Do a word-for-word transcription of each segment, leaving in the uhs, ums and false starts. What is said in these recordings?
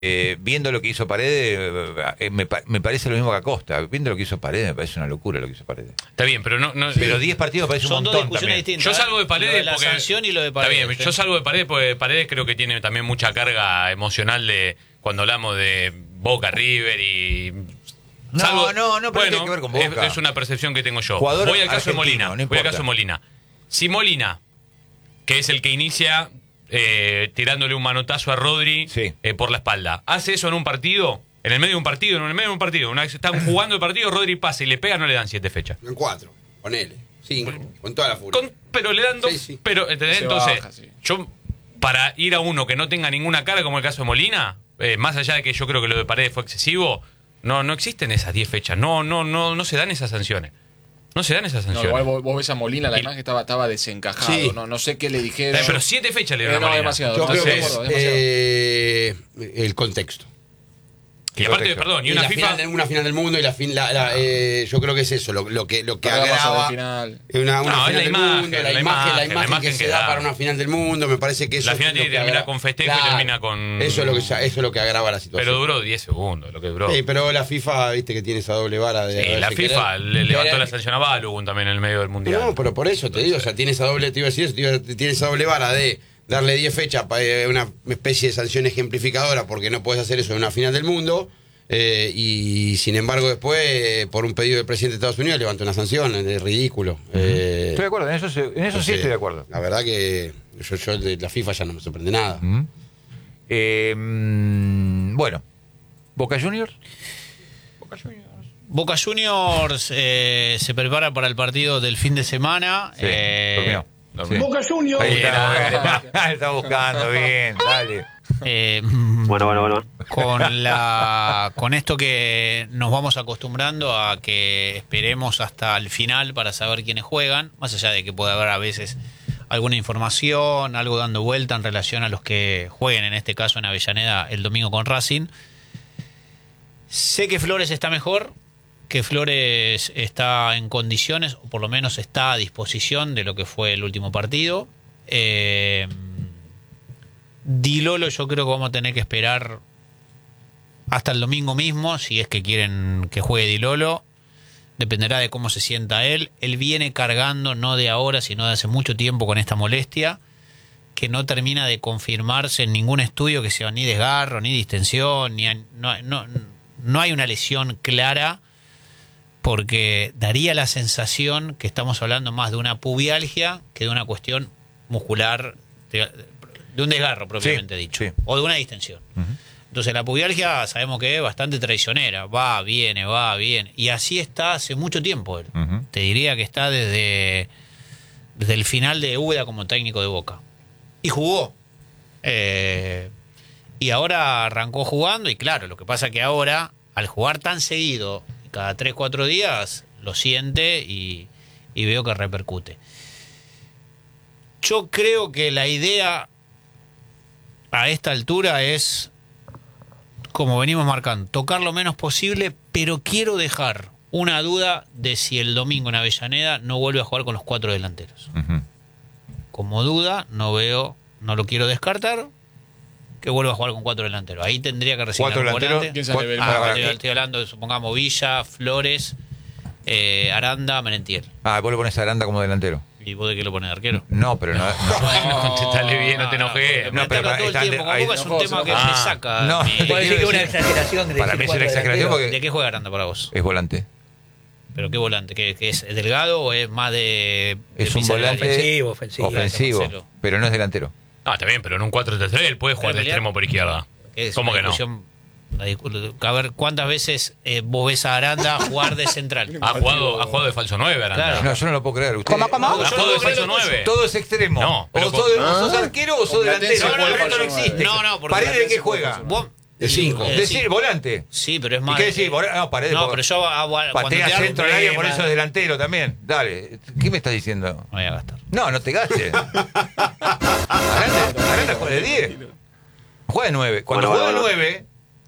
Eh, viendo lo que hizo Paredes, eh, me, me parece lo mismo que Acosta. Viendo lo que hizo Paredes, me parece una locura lo que hizo Paredes. Está bien, pero no. no pero diez partidos parece Son un dos montón. discusiones También. distintas. Yo salgo de Paredes. Lo de la porque, sanción y lo de Paredes. Está bien, ¿eh? yo salgo de Paredes porque Paredes creo que tiene también mucha carga emocional de cuando hablamos de Boca, River y. No, salvo, no, no, pero bueno, tiene que ver con Boca. Es, es una percepción que tengo yo. Jugador voy al caso de argentino, Molina. no voy al importa. caso de Molina. Si Molina, que es el que inicia. Eh, tirándole un manotazo a Rodri sí. eh, por la espalda. Hace eso en un partido, en el medio de un partido, en el medio de un partido. Una vez están jugando el partido, Rodri pasa y le pega, no le dan siete fechas. En cuatro, ponele. Cinco, con toda la furia. Con, pero le dan dos. Sí, sí. Pero, ¿entendés? Se Entonces, baja, sí. yo, para ir a uno que no tenga ninguna cara, como el caso de Molina, eh, más allá de que yo creo que lo de Paredes fue excesivo, no, no existen esas diez fechas. No, no, no, no se dan esas sanciones. No se dan esas No, sanciones. igual vos, vos ves a Molina, la Y- imagen estaba, estaba desencajado. Sí. No, no sé qué le dijeron. Eh, pero siete fechas le Eh, dieron no, a Molina. demasiado. Yo creo que Entonces, es demasiado. eh, el contexto. y aparte, perdón, y Y una la FIFA. final, de- una final del mundo y la fin, la, la, eh, yo creo que es eso, lo, lo que lo que Para la pasada agrava de final. una, una No, es final la del imagen, mundo, la, la imagen, la imagen, imagen, la imagen que se que da da. para una final del mundo, me parece que eso La es final lo tiene que que terminar agra- con festejo y termina con- Eso es lo que eso es lo que agrava la situación. Pero duró diez segundos, lo que duró. Sí, pero la FIFA, viste que tiene esa doble vara de Sí, la de FIFA querer- le levantó querer- la sanción a Balogun también en el medio del mundial. No, pero por eso te digo, o sea, tiene esa doble, te iba a decir eso, te iba- tiene esa doble vara de darle diez fechas para eh, una especie de sanción ejemplificadora porque no puedes hacer eso en una final del mundo. Eh, y sin embargo después, eh, por un pedido del presidente de Estados Unidos, levanta una sanción, es ridículo. Eh, Estoy de acuerdo, en eso, se- en eso sí entonces, estoy de acuerdo. La verdad que yo, yo de la FIFA ya no me sorprende nada. Mm. Eh, mm, bueno, Boca Juniors. Boca Juniors eh, se prepara para el partido del fin de semana. Sí, eh, durmió. Durmió. Sí. Boca Juniors. Ahí está, está buscando bien, dale. eh, Bueno, bueno, bueno. con la con esto que nos vamos acostumbrando a que esperemos hasta el final para saber quiénes juegan, más allá de que puede haber a veces alguna información, algo dando vuelta en relación a los que jueguen, en este caso en Avellaneda el domingo con Racing. Sé que Flores está mejor, que Flores está en condiciones, o por lo menos está a disposición de lo que fue el último partido. Eh, Di Lolo yo creo que vamos a tener que esperar hasta el domingo mismo, si es que quieren que juegue Di Lolo. Dependerá de cómo se sienta él. Él viene cargando, no de ahora, sino de hace mucho tiempo con esta molestia, que no termina de confirmarse en ningún estudio que sea ni desgarro, ni distensión, ni no, no, no hay una lesión clara, porque daría la sensación que estamos hablando más de una pubialgia que de una cuestión muscular, de, de un desgarro propiamente Sí, dicho, sí. o de una distensión. Entonces la pubialgia sabemos que es bastante traicionera, va, viene, va, viene, y así está hace mucho tiempo él. Ujú. Te diría que está desde, desde el final de Úbeda como técnico de Boca. Y jugó. Eh, y ahora arrancó jugando, y claro, lo que pasa que ahora, al jugar tan seguido, cada tres, cuatro días, lo siente y, y veo que repercute. Yo creo que la idea a esta altura es, como venimos marcando, tocar lo menos posible, pero quiero dejar una duda de si el domingo en Avellaneda no vuelve a jugar con los cuatro delanteros. Ujú. Como duda, no veo, no lo quiero descartar, que vuelva a jugar con cuatro delanteros. Ahí tendría que recibir Cuatro un delanteros. volante. ¿Quién sale? Ah, Para, para, estoy, ¿qué? estoy hablando de, supongamos, Villa, Flores, eh, Aranda, Merentiel. Ah, vos le pones a Aranda como delantero. ¿Y vos de qué lo pones de arquero? No, pero no. no. Bueno, contestale bien, no te enojes. No, No, pero pero todo el están de- tiempo. Con ahí- Boca es un no, tema que ah, me saca. no, mi- te Puede decir que quiero una decir- exageración de Para decir mí es cuatro una exageración delanteros. porque ¿De qué juega Aranda para vos? es volante. ¿Pero qué volante? ¿Que, que es delgado o es más de, de Es un pisar el volante área? Ofensivo, ofensivo. ofensivo, Marcelo. pero no es delantero. Ah, está bien, pero en un cuatro tres tres él puede jugar Pero de pelear- extremo por izquierda. Es ¿Cómo una que no? discusión- una discu- A ver, ¿cuántas veces eh, vos ves a Aranda jugar de central? Ha jugado, ha jugado de falso nueve, Aranda. Claro. No, yo no lo puedo creer. Usted, No, Ha yo no jugado de puedo falso creer lo tuyo. nueve. todo es extremo. No, pero o sos, con- o sos arquero o sos Con Platense delantero. juega el resto no falso existe. No, no, porque ¿Paredes de qué Platense juega? juega Vos- De cinco. eh, Decir sí, volante. sí, pero es ¿Y más. qué decís? Vol- No, Paredes. No, por- pero yo a- a- cuando patea te hago- centro al área, por Eh, eso es delantero también. Dale. ¿Qué me estás diciendo? No voy a gastar. No, no te gastes. Aranda, Aranda juega de diez. Juega de nueve. Cuando Bueno, juega de bueno, nueve,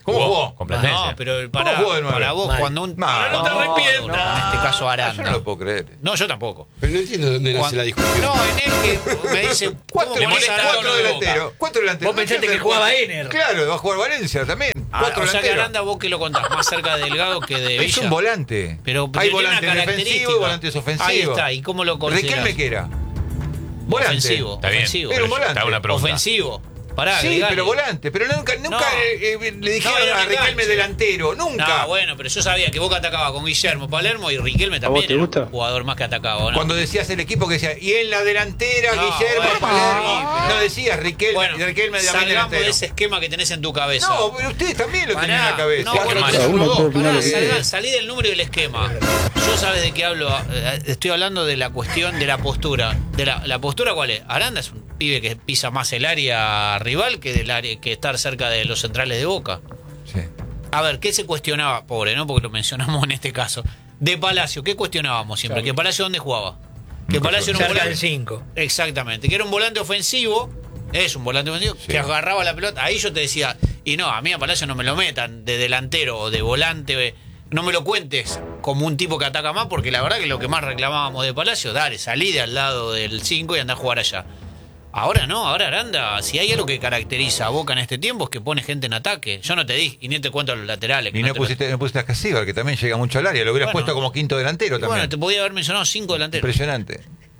¿Cómo jugó? Con Platense. No, pero para, jugó de nueve? para vos, Mal. cuando un. Mal. cuando No te un arrepientas. jugador, en este caso Ah, yo Aranda. no lo puedo creer. No, yo tampoco. Pero no entiendo dónde nace Cuando- la discusión. No, en el que me dice. Cuatro, ¿cómo le ponés molesta a todo cuatro lo de delanteros. Cuatro delanteros. Vos pensaste No, que no, jugaba no, Ener. Claro, va a jugar Valencia también. Ah, Cuatro o sea que delanteros. Aranda, vos que lo contás, más cerca de Delgado que de Villa. Es un volante. Pero hay tiene una volantes característica. defensivos y volantes ofensivos. Ahí está, ¿y cómo lo considerás? Riquelme que era. Volante. Ofensivo. Está bien. ofensivo. Era un Pero yo- volante. te hago una pregunta. Ofensivo. Pará, Sí, agregale. pero volante. Pero nunca, nunca No. eh, eh, le dijeron No, era un a Riquelme enganche. delantero. Nunca. No, bueno, pero yo sabía que Boca atacaba con Guillermo Palermo y Riquelme también te era gusta? un jugador más que atacaba, ¿no? Cuando decías el equipo que decía, y en la delantera, No, Guillermo bueno, Palermo. no. No decías Riquelme, Bueno, Riquelme de salgamos delantero. de ese esquema que tenés en tu cabeza. No, pero ustedes también lo tienen en la cabeza. No, Cuatro bueno, más. pero- Cada uno puede opinar pará, lo que salga- quiere. salí del número y del esquema. Yo sabes de qué hablo. Eh, Estoy hablando de la cuestión de la postura. De la, la postura, ¿cuál es? Aranda es un pibe que pisa más el área rival que del área, que estar cerca de los centrales de Boca. Sí. A ver, ¿qué se cuestionaba? Pobre, ¿no? Porque lo mencionamos en este caso. De Palacio, ¿qué cuestionábamos siempre? Claro. ¿Que Palacio dónde jugaba? Que Nunca Palacio era un Cerca volante. del cinco. Exactamente, que era un volante ofensivo, es un volante ofensivo, Sí. que agarraba la pelota. Ahí yo te decía, y no, a mí a Palacio no me lo metan de delantero o de volante, eh, no me lo cuentes como un tipo que ataca más, porque la verdad que lo que más reclamábamos de Palacio, dale, salí de al lado del cinco y andá a jugar allá. Ahora no, ahora Aranda, si hay algo que caracteriza a Boca en este tiempo es que pone gente en ataque. Yo no te dije, y ni te cuento a los laterales. que Y no te lo- pusiste, no pusiste a Casíbar, que también llega mucho al área. Lo hubieras Bueno. puesto como quinto delantero Y también. bueno, te podía haber mencionado cinco delanteros. Impresionante.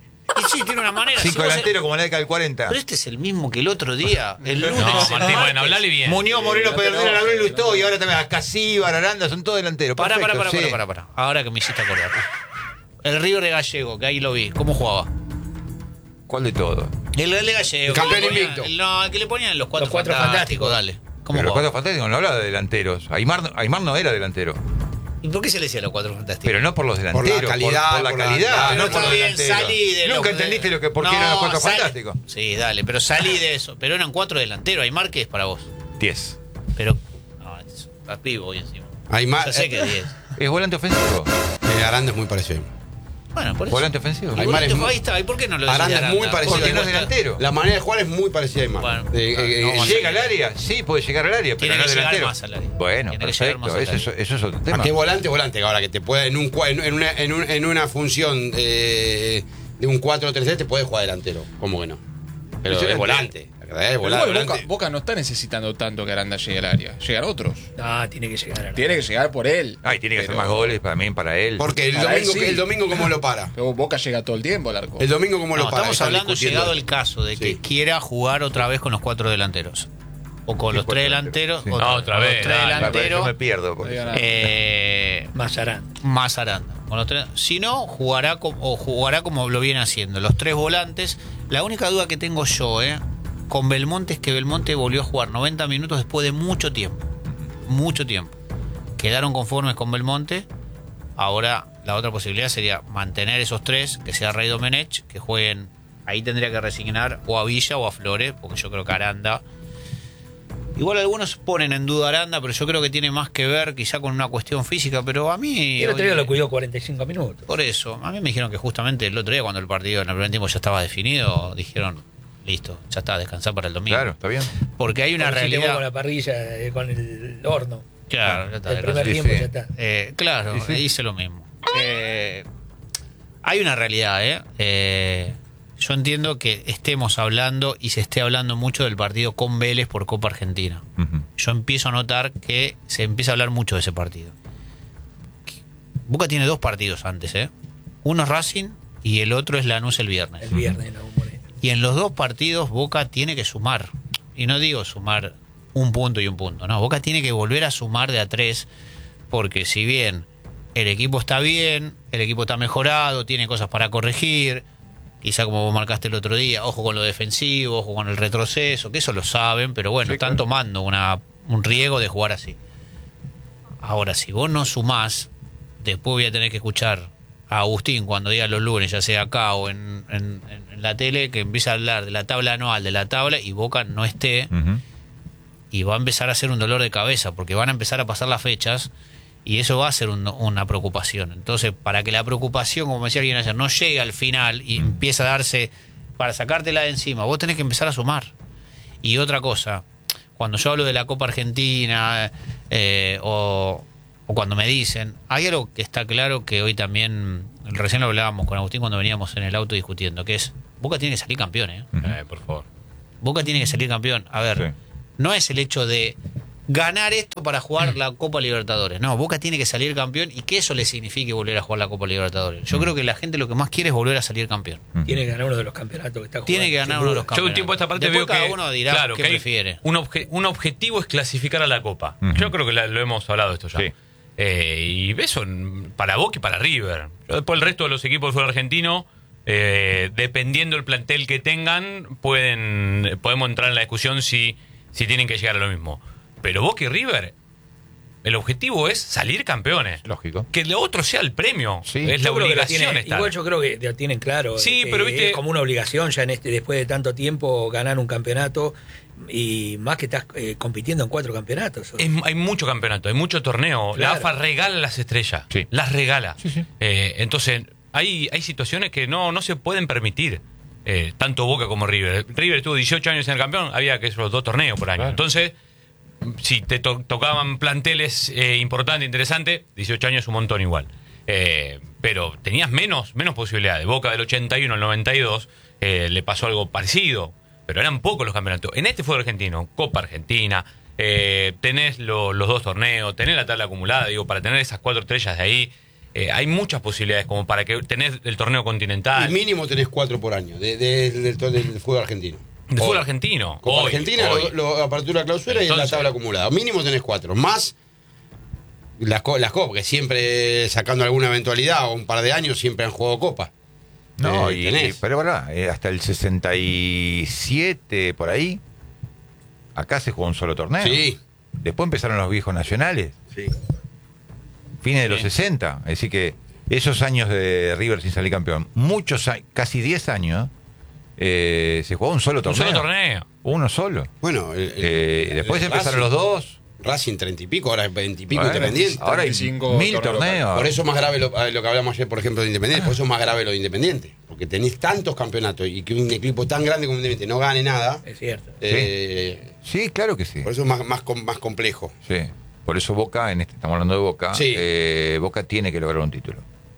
Y sí, tiene una manera. Cinco si vos- delanteros como en la década del cuarenta. Pero este es el mismo que el otro día, el lunes. No, el Martín, martes. bueno, hablale bien. Muñoz, Moreno, Sí, Pedernera, lateral, Labrel, Luis lateral. Todo, y ahora también a Casíbar, Aranda, son todos delanteros. Pará, pará, pará, Perfecto, pará, sí. pará, pará. Ahora que me hiciste acordar. El River de Gallego, que ahí lo vi. ¿Cómo jugaba? ¿Cuál de todo? El Real de Gallego. El campeón que le ponían- invicto. el- No, el que le ponían los cuatro, Los cuatro fantásticos, fantásticos. dale. ¿Cómo Pero los jugaba? cuatro fantásticos no hablaba de delanteros. Aymar, no- Aymar no era delantero. ¿Y por qué se le decía los cuatro fantásticos? Pero no por los la delanteros. calidad, Por, la por la- calidad, Pero no por está los bien, delanteros. salí de Nunca los- entendiste lo que, por qué No, eran los cuatro salí- fantásticos. Sí, dale, pero salí de eso. Pero eran cuatro delanteros. Aymar, ¿qué es para vos? Diez. Pero. No, es a pivo hoy encima. Hay más. Yo sé que diez. Es volante ofensivo. eh, Aranda es muy parecido. Bueno, por eso. Volante ofensivo. Y Aymar volante- es muy- ahí está. ¿Y por qué no lo decís Aranda de es muy parecido. Porque a no es Aymar. delantero. La manera de jugar es muy parecida a Aymar. Bueno, Eh, eh, no, eh, no, ¿Llega al área? Sí, puede llegar al área, pero Tiene no que es llegar delantero. más al área. Bueno, Tiene que llegar perfecto. más al Eso, área. es- eso es otro ¿A tema. qué volante? Volante. Ahora que te puede en un cua- en en una, en un- en una función eh, de un cuatro tres tres te puede jugar delantero. ¿Cómo que no? Pero Eso es es volante. La verdad es Pero volante. igual Boca, volante. Boca no está necesitando tanto que Aranda llegue al área. Llegan otros. Ah, tiene que llegar a la... Tiene que llegar por él. Ay, tiene que hacer Pero- más goles para mí, para él. Porque el Para él domingo, sí. el domingo ¿cómo lo para? Pero Boca llega todo el tiempo al arco. El domingo ¿cómo No, lo para? estamos Están hablando discutiendo. llegado el caso de que Sí. quiera jugar otra vez con los cuatro delanteros. O con Sí, los cuatro tres delanteros. delanteros. Sí. o- No, otra con vez, Los tres dale. Yo me delanteros. pierdo. porque- Ahí gana. Eh, Mazarán. más Aranda. Con los tres- si no, jugará como, o jugará como lo viene haciendo. Los tres volantes. La única duda que tengo yo, eh, con Belmonte es que Belmonte volvió a jugar noventa minutos después de mucho tiempo. Mucho tiempo. Quedaron conformes con Belmonte. Ahora la otra posibilidad sería mantener esos tres, que sea Rey Domenech, que jueguen. Ahí tendría que resignar o a Villa o a Flores, porque yo creo que Aranda. Igual algunos ponen en duda a Aranda, pero yo creo que tiene más que ver quizá con una cuestión física, pero a mí... Y el otro día hoy- lo cuidó cuarenta y cinco minutos. por eso, a mí me dijeron que justamente el otro día cuando el partido en el primer tiempo ya estaba definido, dijeron, listo, ya está, descansar para el domingo. Claro, está bien. Porque hay una Como si te realidad... vos con la parrilla, eh, con el horno. Claro, ya está, El primer gracias. Sí, tiempo sí. ya está. Eh, claro, Sí, sí. hice lo mismo. Eh, hay una realidad, ¿eh? Eh, Yo entiendo que estemos hablando y se esté hablando mucho del partido con Vélez por Copa Argentina. Ujú. Yo empiezo a notar que se empieza a hablar mucho de ese partido. Boca tiene dos partidos antes, ¿eh? Uno es Racing y el otro es Lanús el viernes. El viernes en la Bombonera. Y en los dos partidos Boca tiene que sumar. Y no digo sumar un punto y un punto, no. Boca tiene que volver a sumar de a tres, porque si bien el equipo está bien, el equipo está mejorado, tiene cosas para corregir, quizá como vos marcaste el otro día, ojo con lo defensivo, ojo con el retroceso, que eso lo saben, pero bueno, Sí, están claro. tomando una, un riesgo de jugar así. Ahora, si vos no sumás, después voy a tener que escuchar a Agustín cuando diga los lunes, ya sea acá o en, en- en la tele, que empieza a hablar de la tabla anual, de la tabla, y Boca no esté, Ujú. y va a empezar a ser un dolor de cabeza, porque van a empezar a pasar las fechas, y eso va a ser un- una preocupación. Entonces, para que la preocupación, como decía alguien ayer, no llegue al final y empiece a darse, para sacártela de encima, vos tenés que empezar a sumar. Y otra cosa, cuando yo hablo de la Copa Argentina eh, o, o cuando me dicen, hay algo que está claro que hoy también, recién lo hablábamos con Agustín cuando veníamos en el auto discutiendo, que es, Boca tiene que salir campeón, ¿eh? Ujú. Eh, por favor. Boca tiene que salir campeón. A ver, Sí. no es el hecho de ganar esto para jugar la Copa Libertadores. No, Boca tiene que salir campeón y que eso le signifique volver a jugar la Copa Libertadores. Yo creo que la gente lo que más quiere es volver a salir campeón. Tiene que ganar uno de los campeonatos que está jugando. Tiene que ganar sin uno de los duda. Yo campeonatos. un tiempo a esta parte Después veo cada que, uno dirá claro, qué que hay prefiere. Un, obje- un objetivo es clasificar a la Copa. Ujú. Yo creo que la- lo hemos hablado esto ya. Sí. Eh, y eso mm, para Boca y para River. Yo después el resto de los equipos del fútbol argentino, eh, dependiendo del plantel que tengan, pueden podemos entrar en la discusión si, si tienen que llegar a lo mismo. Pero Boca y River, el objetivo es salir campeones. Lógico. Que lo otro sea el premio. Sí. Es la Yo creo que lo obligación tiene- estar. igual yo creo que lo tienen claro. Sí, que pero viste- es como una obligación ya en este después de tanto tiempo ganar un campeonato y más que estás eh, compitiendo en cuatro campeonatos. Es- hay mucho campeonato, hay mucho torneo. La Claro. AFA regala las estrellas. Sí. Las regala. Sí, sí. Eh, entonces, hay, hay situaciones que no, no se pueden permitir. eh, tanto Boca como River. River estuvo dieciocho años en el campeón, había que esos dos torneos por año. Claro. Entonces, si te to- tocaban planteles eh, importantes, interesantes, dieciocho años es un montón igual. Eh, pero tenías menos, menos posibilidades. Boca del ochenta y uno al noventa y dos eh, le pasó algo parecido, pero eran pocos los campeonatos. En este fútbol argentino, Copa Argentina, eh, tenés lo- los dos torneos, tenés la tabla acumulada, digo, para tener esas cuatro estrellas de ahí, eh, hay muchas posibilidades como para que tenés el torneo continental. Y mínimo tenés cuatro por año de- de- del, del- del fútbol argentino. De fútbol Hoy. argentino. Copa hoy, Argentina, hoy. lo- lo- apertura, clausura y Entonces- la tabla acumulada. Mínimo tenés cuatro. Más las, co- las copas, que siempre sacando alguna eventualidad o un par de años siempre han jugado copa. No, Eh, y, tenés. y- pero verdad, eh, hasta el sesenta y siete por ahí, acá se jugó un solo torneo. Sí. Después empezaron los viejos nacionales, Sí. fines de los Sí. sesenta. Es decir que esos años de River sin salir campeón, muchos, a- casi diez años, eh, se jugó un solo Un torneo. solo torneo. Uno solo. Bueno, el- el- Eh, el- después el empezaron los Racing- dos. Racing treinta y pico, ahora es veinte y pico Bueno, Independiente. ahora hay treinta y cinco mil torneos torneos. Por eso es más grave lo, lo que hablamos ayer, por ejemplo, de Independiente. Por eso es más grave lo de Independiente. Porque tenés tantos campeonatos y que un equipo tan grande como Independiente no gane nada. Es cierto. eh, Sí, claro que sí. por eso es más, más, com- más complejo. Sí. Por eso Boca, en este, estamos hablando de Boca, Sí. eh, Boca tiene que lograr un título.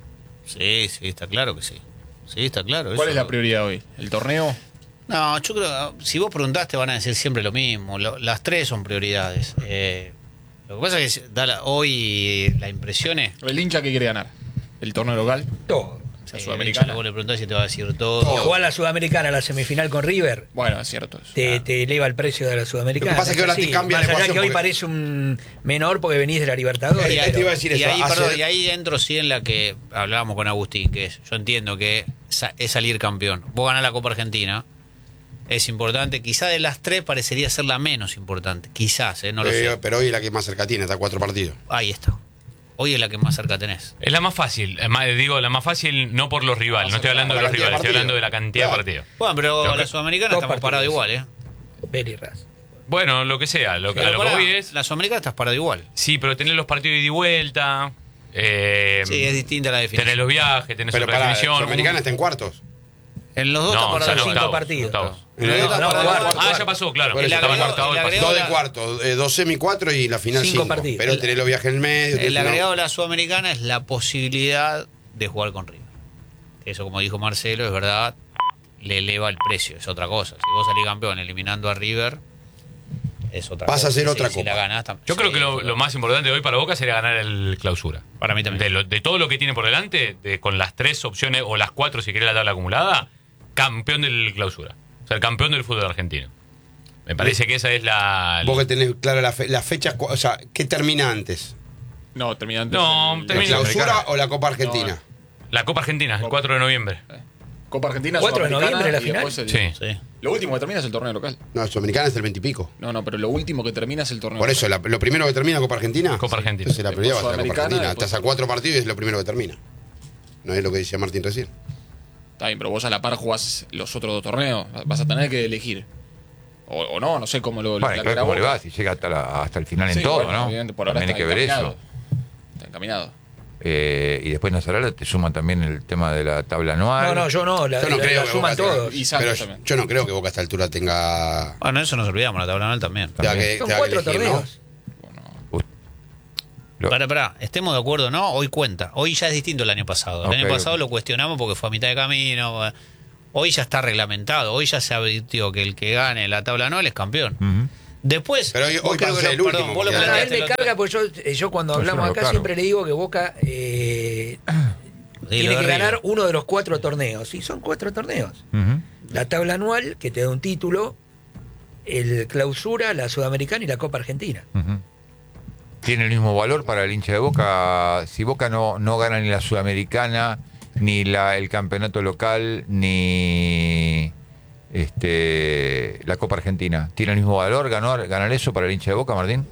Sí, sí, está claro que sí. Sí, está claro. ¿Cuál eso- es la prioridad hoy? ¿El torneo? No, yo creo, si vos preguntaste van a decir siempre lo mismo. Lo- las tres son prioridades. Eh, lo que pasa es que da la- hoy la impresión es... ¿El hincha que quiere ganar? ¿El torneo local? Todo. ¿La eh, sudamericana? Vos le preguntás y te va a decir todo. Todo. Jugar la Sudamericana, la semifinal con River, Bueno, es cierto eso. te, te eleva el precio de la Sudamericana. Lo que pasa es que ahora te así. cambia Más la allá ecuación que hoy porque- parece un menor porque venís de la Libertadores. Eh, te iba a decir Y eso. ahí, hace- perdón, y ahí entro sí en la que hablábamos con Agustín, que es, yo entiendo que sa- es salir campeón. Vos ganás la Copa Argentina, es importante. Quizá de las tres parecería ser la menos importante. Quizás, eh, no lo Eh, sé. pero hoy es la que más cerca tiene, está a cuatro partidos. Ahí está. Hoy es la que más cerca tenés. Es la más fácil. Es más, digo, la más fácil no por los rivales. No estoy hablando de La los cantidad de rivales, estoy partidos. hablando de la cantidad Claro. de partidos. Bueno, pero Lo que- la Sudamericana dos estamos parados partidos. igual, ¿eh? Peri Raz. Bueno, lo que sea. Lo, que- a Pero lo que pará, voy es. la Sudamericana estás parado igual. Sí, pero tener los partidos de ida y vuelta. Eh, Sí, es distinta la definición. Tener los viajes, tener Pero otra para la definición. Sudamericana está en cuartos. En los dos No, está parado ya no, igual. cinco octavos, partidos. octavos. En los dos está no, parado cuartos. igual. Ah, ya pasó, claro. Por eso Estaba en estaba- octavos, el pasó. agregado- Dos de la- cuartos, eh, dos semi cuatro y la final Cinco cinco. partidos. Pero El- tenés los viajes en el medio. El tenés una- agregado de la Sudamericana es la posibilidad de jugar con River. Eso, como dijo Marcelo, es verdad, le eleva el precio, es otra cosa. Si vos salís campeón eliminando a River, es otra Vas cosa. a hacer Si- otra si copa. la ganás, tam- Yo creo sí, que lo, lo más importante hoy para Boca sería ganar el clausura. Para mí también. De, lo- de todo lo que tiene por delante, de- con las tres opciones, o las cuatro si querés la tabla acumulada, campeón del clausura. O sea, el campeón del fútbol argentino. Me parece que esa es la... Vos que tenés clara la, fe- la fecha, cu- o sea, ¿qué termina antes? No, termina antes. No, el- ¿La termina- clausura Sudamericana. o la Copa Argentina? La Copa Argentina, el cuatro de noviembre. Copa Argentina, cuatro de Sudamericana noviembre la y final. después el- Sí. Sí. Lo último que termina es el torneo local. No, la Sudamericana es el veinte y pico. No, no, pero lo último que termina es el torneo Por local. eso, la- lo primero que termina Copa Argentina. Copa Argentina. Entonces la prioridad va a ser la Copa Sudamericana, Argentina. después- Estás a cuatro partidos y es lo primero que termina. No es lo que decía Martín recién. Está bien, pero vos a la par jugás los otros dos torneos. Vas a tener que elegir. O, o no, no sé cómo lo Bueno, la claro tendrá cómo le Boca. va, si llega hasta, la- hasta el final Sí, en todo, bueno, ¿no? obviamente, por ahora También hay está que ver encaminado. eso. Está encaminado. Eh, y después Nasarala te suman también el tema de la tabla anual. No, no, yo no, la, Yo no la- creo la que suman Boca tenga- todos. Y Santos Pero también. yo no creo que Boca a esta altura tenga. Bueno, eso nos olvidamos, la tabla anual también. tenga que- Son tenga que cuatro elegir, ¿no? torneos. Lo- Pará, pará, estemos de acuerdo, ¿no? Hoy cuenta. Hoy ya es distinto el año pasado. El Ok, año pasado ok. lo cuestionamos porque fue a mitad de camino. Hoy ya está reglamentado. Hoy ya se advirtió que el que gane la tabla anual es campeón. Ujú. Después. Pero hoy- vos hoy creo pasó que lo- el último, perdón, vos lo porque- A planteaste él el me otro- carga porque yo, eh, yo cuando No, yo hablamos no lo acá cargo. siempre le digo que Boca eh, Sí, tiene lo de que River. ganar uno de los cuatro torneos. Y son cuatro torneos. Ujú. La tabla anual, que te da un título, el clausura, la sudamericana y la Copa Argentina. Ujú. Tiene el mismo valor para el hincha de Boca. Si Boca no, no gana ni la Sudamericana, ni la, el campeonato local, ni este la Copa Argentina, ¿tiene el mismo valor ganar, ganar eso para el hincha de Boca, Martín?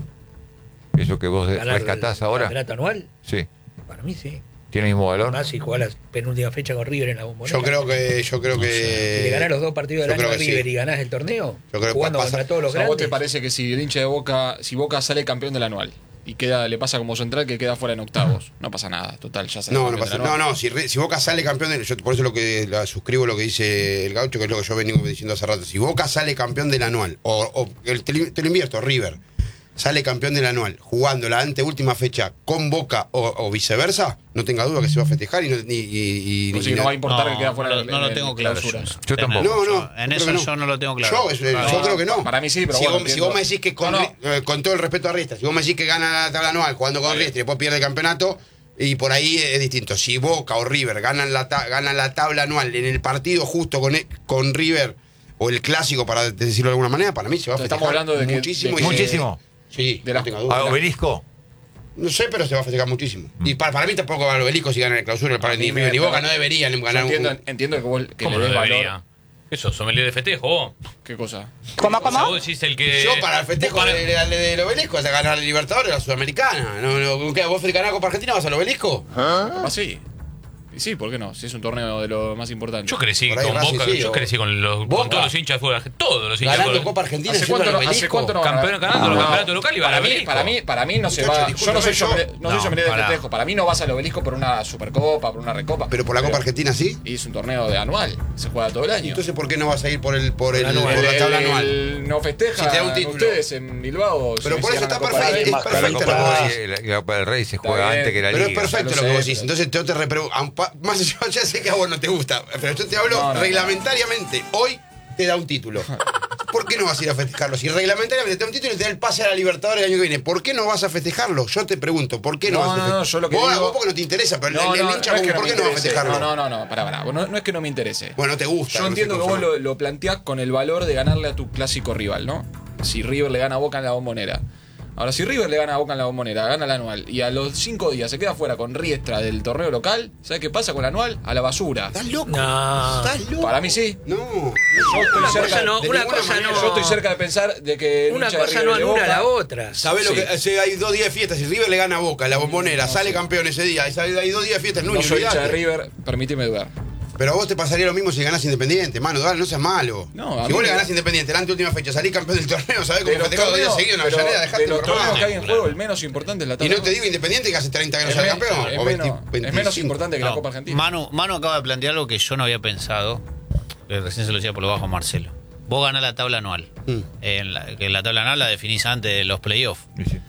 ¿Eso que vos Ganar rescatás el ahora? campeonato anual, Sí. para mí sí. ¿Tiene el mismo valor? Más si jugás la penúltima fecha con River en la Bombonera. Yo creo que. Yo creo Si le ganás que. los dos partidos yo del año creo a que River sí. y ganás el torneo, Yo creo que jugando pasa- contra todos los O sea, ¿a vos grandes. te parece que si el hincha de Boca, si Boca sale campeón del anual y queda, le pasa como central que queda fuera en octavos, no pasa nada, total, ya sale No, no campeón pasa del No, anual. no, si, Re- si Boca sale campeón de, yo por eso lo que la suscribo lo que dice el Gaucho, que es lo que yo vengo diciendo hace rato. Si Boca sale campeón del anual, o, o el, te, lo- te lo invierto, River, sale campeón del anual, jugando la anteúltima fecha con Boca o, o viceversa, no tenga duda que se va a festejar y no, ni, y, y- Pues ni- sí, no va a ni- importar que queda fuera no, en- no lo en tengo claro. clausura. Yo, Yo tampoco. No, no, En yo eso creo que yo no lo tengo Yo, claro. eso- yo No, creo que no. para mí sí, pero si, bueno, vos, si entiendo. vos me decís que con, No, no. Ri- eh, con todo el respeto a Rista, si vos me decís que gana la tabla anual jugando con Riestra y después pierde el campeonato, y por ahí es distinto. Si Boca o River ganan la, ta- ganan la tabla anual en el partido justo con, e- con River, o el clásico, para decirlo de alguna manera, para mí se va a Entonces, festejar estamos hablando de que- muchísimo. de y que- se- Muchísimo. Sí, De no las- tenga ¿A duda. Obelisco? No sé, pero se va a festejar muchísimo. Y para, para mí tampoco va al Obelisco si ganan el clausura. Para A mí ni me- River ni Boca no yo deberían ganar un- entiendo, entiendo que vos que ¿Cómo le no des debería? valor. Eso, sommelier de festejo, vos. ¿Qué cosa? ¿Cómo, O sea, cómo? vos decís el que... Yo para el festejo vos para- de- de- de- del Obelisco es a ganar la Libertadores la Sudamericana. No, no, ¿qué? ¿Vos ganás Copa Argentina vas al Obelisco? Ah, sí. Y sí, ¿por qué no? Si es un torneo de lo más importante. Yo crecí Por ahí con Racing Boca, sí, yo o- crecí con, los, Boca. con todos los hinchas de fútbol, todos los hinchas de Ganando fútbol. Copa Argentina ¿Hace yendo cuánto, al no, ¿Hace Obelisco. cuánto no Campeón gana? ganando los No, campeonatos locales y van para al mí, Obelisco. para mí, para mí no se Muchacho, va. discúlpeme, Yo no soy yo- sommelier- no soy no, sommelier de pará. festejo. Para mí no vas al Obelisco por una Supercopa, por una Recopa. Pero por la Copa Argentina sí. Y es un torneo de anual. Se juega todo el año. Entonces, ¿por qué no vas a ir por el por el, Por la por anual. la el, tabla el- anual? el- no festeja Si te da un título. ustedes en Bilbao. Pero si por eso ganan está la Copa perfecto, del es Rey. perfecto. La Copa, lo que vos del Rey, la Copa del Rey se Está juega bien, antes que la Pero Liga. es perfecto ya lo lo que sé, vos decís. pero- Entonces yo te repregunto, más allá, ya sé que a vos no te gusta, pero yo te hablo No, no, reglamentariamente. Hoy te da un título. ¿Por qué no vas a ir a festejarlo? Si reglamentariamente te da un título y te da el pase a la Libertadores el año que viene, ¿por qué no vas a festejarlo? Yo te pregunto, ¿por qué no, No, vas a no, festejarlo? no, yo lo que vos, digo- vos porque no te interesa, pero No, el, el no, hincha, no es que ¿por no qué me no vas a interese. festejarlo? No, no, no, no, pará, pará. No, no es que no me interese. Bueno, te gusta. Yo no entiendo sé que cómo vos se llama. lo, lo planteás con el valor de ganarle a tu clásico rival, ¿no? Si River le gana a Boca en la Bombonera. Ahora, si River le gana a Boca en la Bombonera, gana el anual, y a los cinco días se queda fuera con Riestra del torneo local, ¿sabes qué pasa con el anual? A la basura. ¿Estás loco? No. ¿Estás loco? Para mí sí. No. Yo estoy Una cerca cosa no, de una ninguna cosa manera. no. Yo estoy cerca de pensar de que el Una hincha de cosa River no y de anula Boca- la otra. ¿Sabés lo Sí. que hace? Hay dos días de fiesta. Si River le gana a Boca, la Bombonera, sale campeón ese día. Hay hay dos días de fiesta en No Núñez, soy hincha de olvidate. River, permíteme dudar. Pero a vos te pasaría lo mismo si ganás Independiente, mano, dale, no seas malo. No, a si mí vos le me- ganás Independiente, la anteúltima fecha, salís campeón del torneo, ¿sabés De cómo los festejás dos días torneos- seguidos en pero Avellaneda? Dejate de los torneos normal. que hay en juego, el menos importante es la Y tabla. no te digo Independiente que hace treinta que no Es sale me- campeón. es o menos- veinte, es menos veinticinco. importante que la No, Copa Argentina. Manu, Manu acaba de plantear algo que yo no había pensado. Que recién se lo decía por lo bajo a Marcelo. Vos ganás la tabla anual. Mm. En la, que la tabla anual la definís antes de los playoffs. Sí, sí.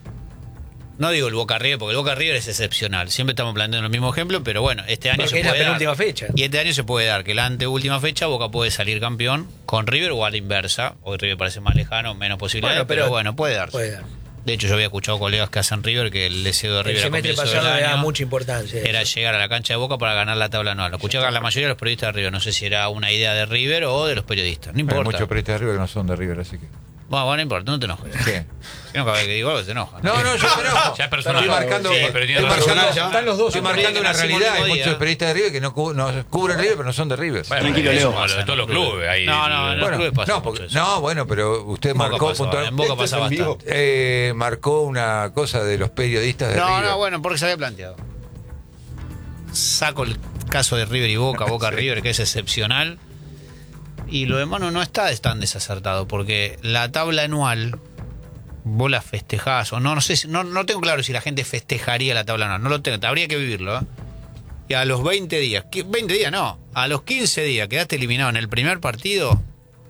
No digo el Boca River, porque el Boca River es excepcional. Siempre estamos planteando el mismo ejemplo, pero bueno, este año Porque se es la puede dar. penúltima fecha. Y este año se puede dar que la anteúltima fecha Boca puede salir campeón con River o a la inversa. Hoy River parece más lejano, menos posibilidades, Bueno, pero, pero bueno, puede darse. Puede dar. De hecho, yo había escuchado colegas que hacen River que el deseo de El River a semestre comienzo pasado del le da año mucha importancia. a era eso. llegar a la cancha de Boca para ganar la tabla anual. Lo escuché a la mayoría de los periodistas de River. No sé si era una idea de River o de los periodistas. No Hay importa. muchos periodistas de River que no son de River, así que. Bueno, bueno, no importa, no te enojes. ¿Qué? Si no, cada vez que digo algo se enoja. No, no, yo me enojo. Ya es personal. Estoy marcando, Sí, pero tiene es razón. personal ya. Están los dos. Estoy Yo marcando que una nacimos el realidad. mismo Hay día. muchos periodistas de River que no, cu- no cubren River, pero no son de River. Bueno, Tranquilo, eso Leo. es lo de todos los clubes. Ahí, No, no, en los Bueno, clubes pasa no, mucho porque- eso. no, bueno, pero usted En Boca marcó pasa, puntual- en Boca Esto es pasa en vivo. bastante. eh, marcó una cosa de los periodistas de No, River. no, bueno, porque se había planteado. Saco el caso de River y Boca, Boca Sí. River, que es excepcional. Y lo de Manu no está tan desacertado, porque la tabla anual vos la festejás o no, no sé, si- no, no tengo claro si la gente festejaría la tabla o no, no lo tengo, habría que vivirlo, ¿eh? Y a los veinte días, ¿qué? veinte días no, a los quince días quedaste eliminado en el primer partido,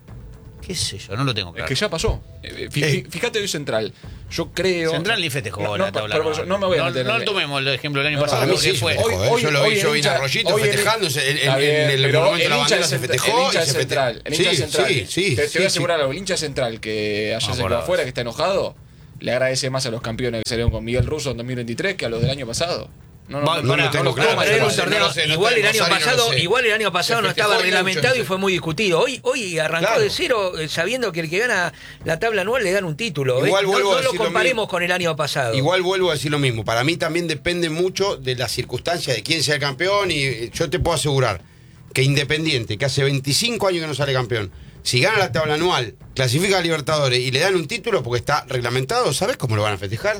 qué sé yo, no lo tengo Es claro. que ya pasó. Eh, fí- Eh. fí- Fíjate hoy Central. Yo creo. Central ni festejó No, la no, tabla. pero por eso no me voy a no, meter no en el- tomemos el ejemplo del año No, pasado, Para mí porque sí, fue. festejó, Hoy- ¿eh? hoy- yo lo hoy vi, el yo vi hincha- a Arroyito hoy el- festejándose, en, en- Está bien, en el pero monumento de el la hincha bandera de se Central- festejó el hincha y de se Central, festejó. el hincha de Sí, Central. sí, sí, Te, te sí, voy a sí. asegurar algo, el hincha de Central que ayer No, se por quedó ahora. afuera, que está enojado, le agradece más a los campeones que salieron con Miguel Russo en dos mil veintitrés que a los del año pasado. No, no, Va- no, no no, lo tengo no, claro, no, Pero era un no sé, torneo- no lo sé, no igual sé, el año Rosario no lo pasado, sé. igual el año pasado Se no festejó estaba mucho reglamentado y eso. fue muy discutido. Hoy, hoy arrancó Claro. de cero eh, sabiendo que el que gana la tabla anual le dan un título. Igual ¿eh? No, vuelvo a no lo decir lo comparemos mismo. con el año pasado. Igual vuelvo a decir lo mismo. Para mí también depende mucho de las circunstancias de quién sea el campeón. Y yo te puedo asegurar que Independiente, que hace veinticinco años que no sale campeón, si gana la tabla anual, clasifica a Libertadores y le dan un título porque está reglamentado, ¿sabes cómo lo van a festejar?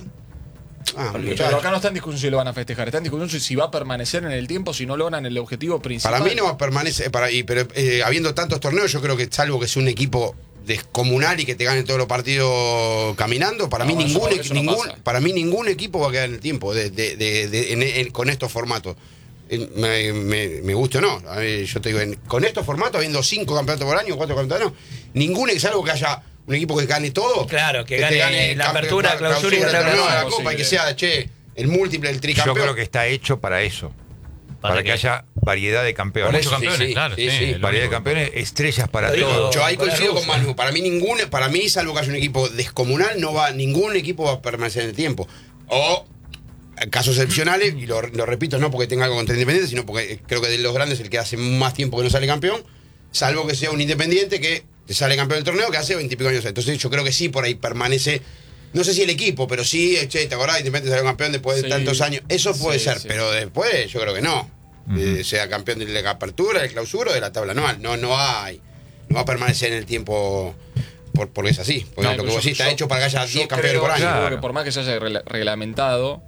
Ah, Pero muchachos. acá no está en discusión si lo van a festejar, está en discusión si va a permanecer en el tiempo, si no logran el objetivo principal. Para mí no va a permanecer, para, y, pero eh, habiendo tantos torneos, yo creo que salvo que sea un equipo descomunal y que te gane todos los partidos caminando, para No, mí eso- ningún, eso no ningún pasa. para mí ningún equipo va a quedar en el tiempo de, de- de- de- en- en- con estos formatos. En- Me, me, me guste o no, a ver, yo te digo, en- con estos formatos, habiendo cinco campeonatos por año, cuatro campeonatos, ningún, salvo que haya un equipo que gane todo. Claro, que te gane la campe- apertura, cla- clausura y la torneo tabla de la anual. Copa y que Posible. sea, che, el múltiple, el Yo tricampeón. creo que está hecho para eso. Para, ¿Para que qué? haya variedad de campeones. Muchos campeones, sí, sí, claro. sí, sí, sí. es lo Variedad de único. campeones, estrellas para Lo digo- todos. Yo ahí Con la coincido con rusa. Manu. Para mí ningún, para mí, salvo que haya un equipo descomunal, no va, ningún equipo va a permanecer en el tiempo. O en casos excepcionales, y lo, lo repito, no porque tenga algo contra Independiente, sino porque creo que de los grandes el que hace más tiempo que no sale campeón, salvo que sea un Independiente que sale campeón del torneo que hace veintipico años. Entonces yo creo que sí, por ahí permanece. No sé si el equipo, pero sí, che, ¿te acordás? Independiente salió campeón después de Sí. tantos años. Eso puede Sí, ser, sí. pero después yo creo que no. Eh, sea campeón de la apertura, de clausura o de la tabla anual. No, no hay. No va a permanecer en el tiempo por, porque es así. Porque No, lo que pero vos yo- decís está yo- hecho para que haya yo diez campeones creo- por año. yo creo Claro. que por más que se haya regla- reglamentado,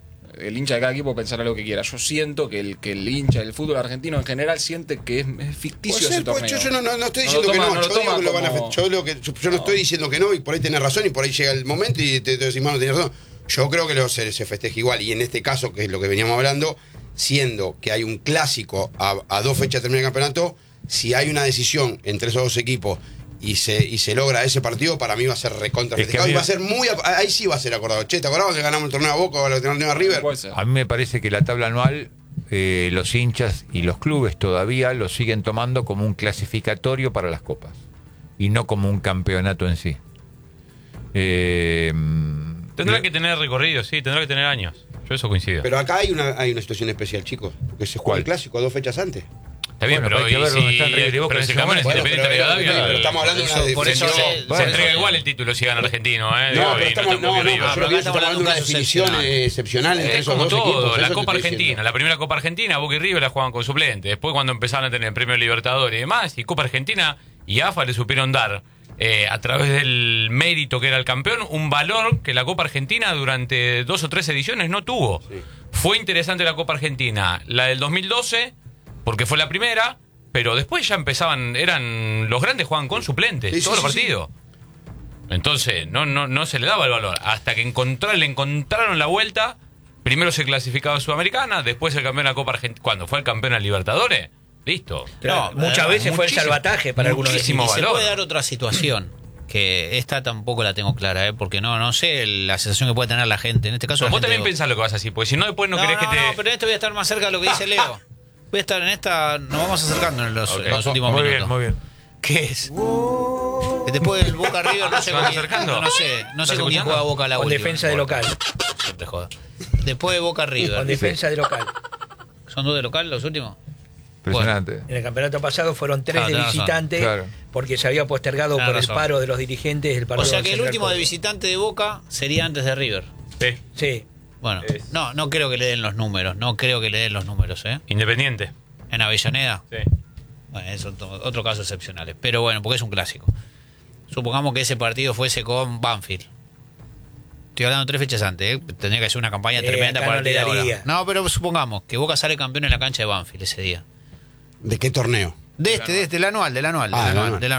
el hincha de cada equipo pensará lo que quiera. Yo siento que el, que el hincha del fútbol argentino en general siente que es, es ficticio Puede ese ser, pues, torneo. yo, yo no, no- no estoy No lo diciendo toma- que no no, lo yo, digo toma que lo van a como- fe- yo, lo que, yo, yo no estoy diciendo que no y por ahí tenés razón y por ahí llega el momento y te, te decís, mano, tenés razón. Yo creo que lo, se, se festeja igual y en este caso, que es lo que veníamos hablando, siendo que hay un clásico a, a dos fechas de terminar el campeonato, si hay una decisión entre esos dos equipos y se, y se logra ese partido, para mí va a ser recontra Es que festejado a mí- y va a ser muy, ac- ahí sí va a ser acordado. Che, ¿te acordabas que ganamos el torneo a Boca o el torneo a River? Puede ser. A mí me parece que la tabla anual, eh, los hinchas y los clubes todavía lo siguen tomando como un clasificatorio para las copas y no como un campeonato en sí. Eh, Tendrá que tener recorrido, sí, tendrá que tener años. Yo eso coincido. Pero acá hay una, hay una situación especial, chicos, porque se juega ¿Cuál? el clásico dos fechas antes. Está bien, Bueno, pero, pero hay que y ver si- dónde están River y Boca pero en si ese campeón es momento. Independiente Bueno, pero- Rivadavia, pero estamos hablando de una Por eso definición. se- se Bueno, entrega igual el título si gana Argentino, ¿eh? No, Digo, pero y estamos, está no, no, River. pero pero yo acá estamos estamos hablando de una hablando de un caso definición excepcional. eh, excepcional entre Es esos como dos todo, equipos. la eso te Copa estoy Argentina, diciendo. la primera Copa Argentina, Boca y River la jugaban con suplente. Después cuando empezaron a tener Premio Libertadores y demás, y Copa Argentina y A F A le supieron dar, eh, a través del mérito que era el campeón, un valor que la Copa Argentina durante dos o tres ediciones no tuvo. Sí. Fue interesante la Copa Argentina, la del dos mil doce, porque fue la primera, pero después ya empezaban, eran los grandes jugaban con suplentes, Sí, sí, todos los sí, sí. partidos. Entonces, no, no, no se le daba el valor. Hasta que encontraron, le encontraron la vuelta, primero se clasificaba a Sudamericana, después el campeón de la Copa Argentina. Cuando fue el campeón a Libertadores, listo. Claro, No, muchas eh, veces fue el muchísimo- salvataje para algunos muchísimo equipos. Y se valor. puede dar otra situación, que esta tampoco la tengo clara, ¿eh? Porque no no sé la sensación que puede tener la gente. En este caso, Pero la vos gente también de- pensás lo que vas a decir, porque si no después no, No, querés no, que te... no, pero en esto voy a estar más cerca de lo que dice Leo. Voy a estar en esta, nos vamos acercando en los, Ok. en los últimos muy minutos. bien, muy bien. ¿Qué es? Que después del Boca River no sé ¿Se con van quién, acercando? no sé, no sé ¿Estás con quién escuchando? juega Boca la Con última. defensa de local. No te jodas. Después de Boca Con River. defensa de local. ¿Son dos de local los últimos? Impresionante. En el campeonato pasado fueron tres Ah, de tenés razón. visitantes Claro. porque se había postergado Tenés por el razón. paro de los dirigentes el O partido sea con que el Central último de Córdoba. visitante de Boca sería antes de River. Sí. Sí. Bueno, Es- no, no creo que le den los números, no creo que le den los números, ¿eh? Independiente. En Avellaneda. Sí. Bueno, es otro, otro caso excepcional. Pero bueno, porque es un clásico. Supongamos que ese partido fuese con Banfield. Estoy hablando tres fechas antes, ¿eh? Tendría que ser una campaña Eh, tremenda acá para no le el ahora. daría. No, pero supongamos que Boca sale campeón en la cancha de Banfield ese día. ¿De qué torneo? De este, de este, del anual, del anual, Ah, del del anual, anual. del anual.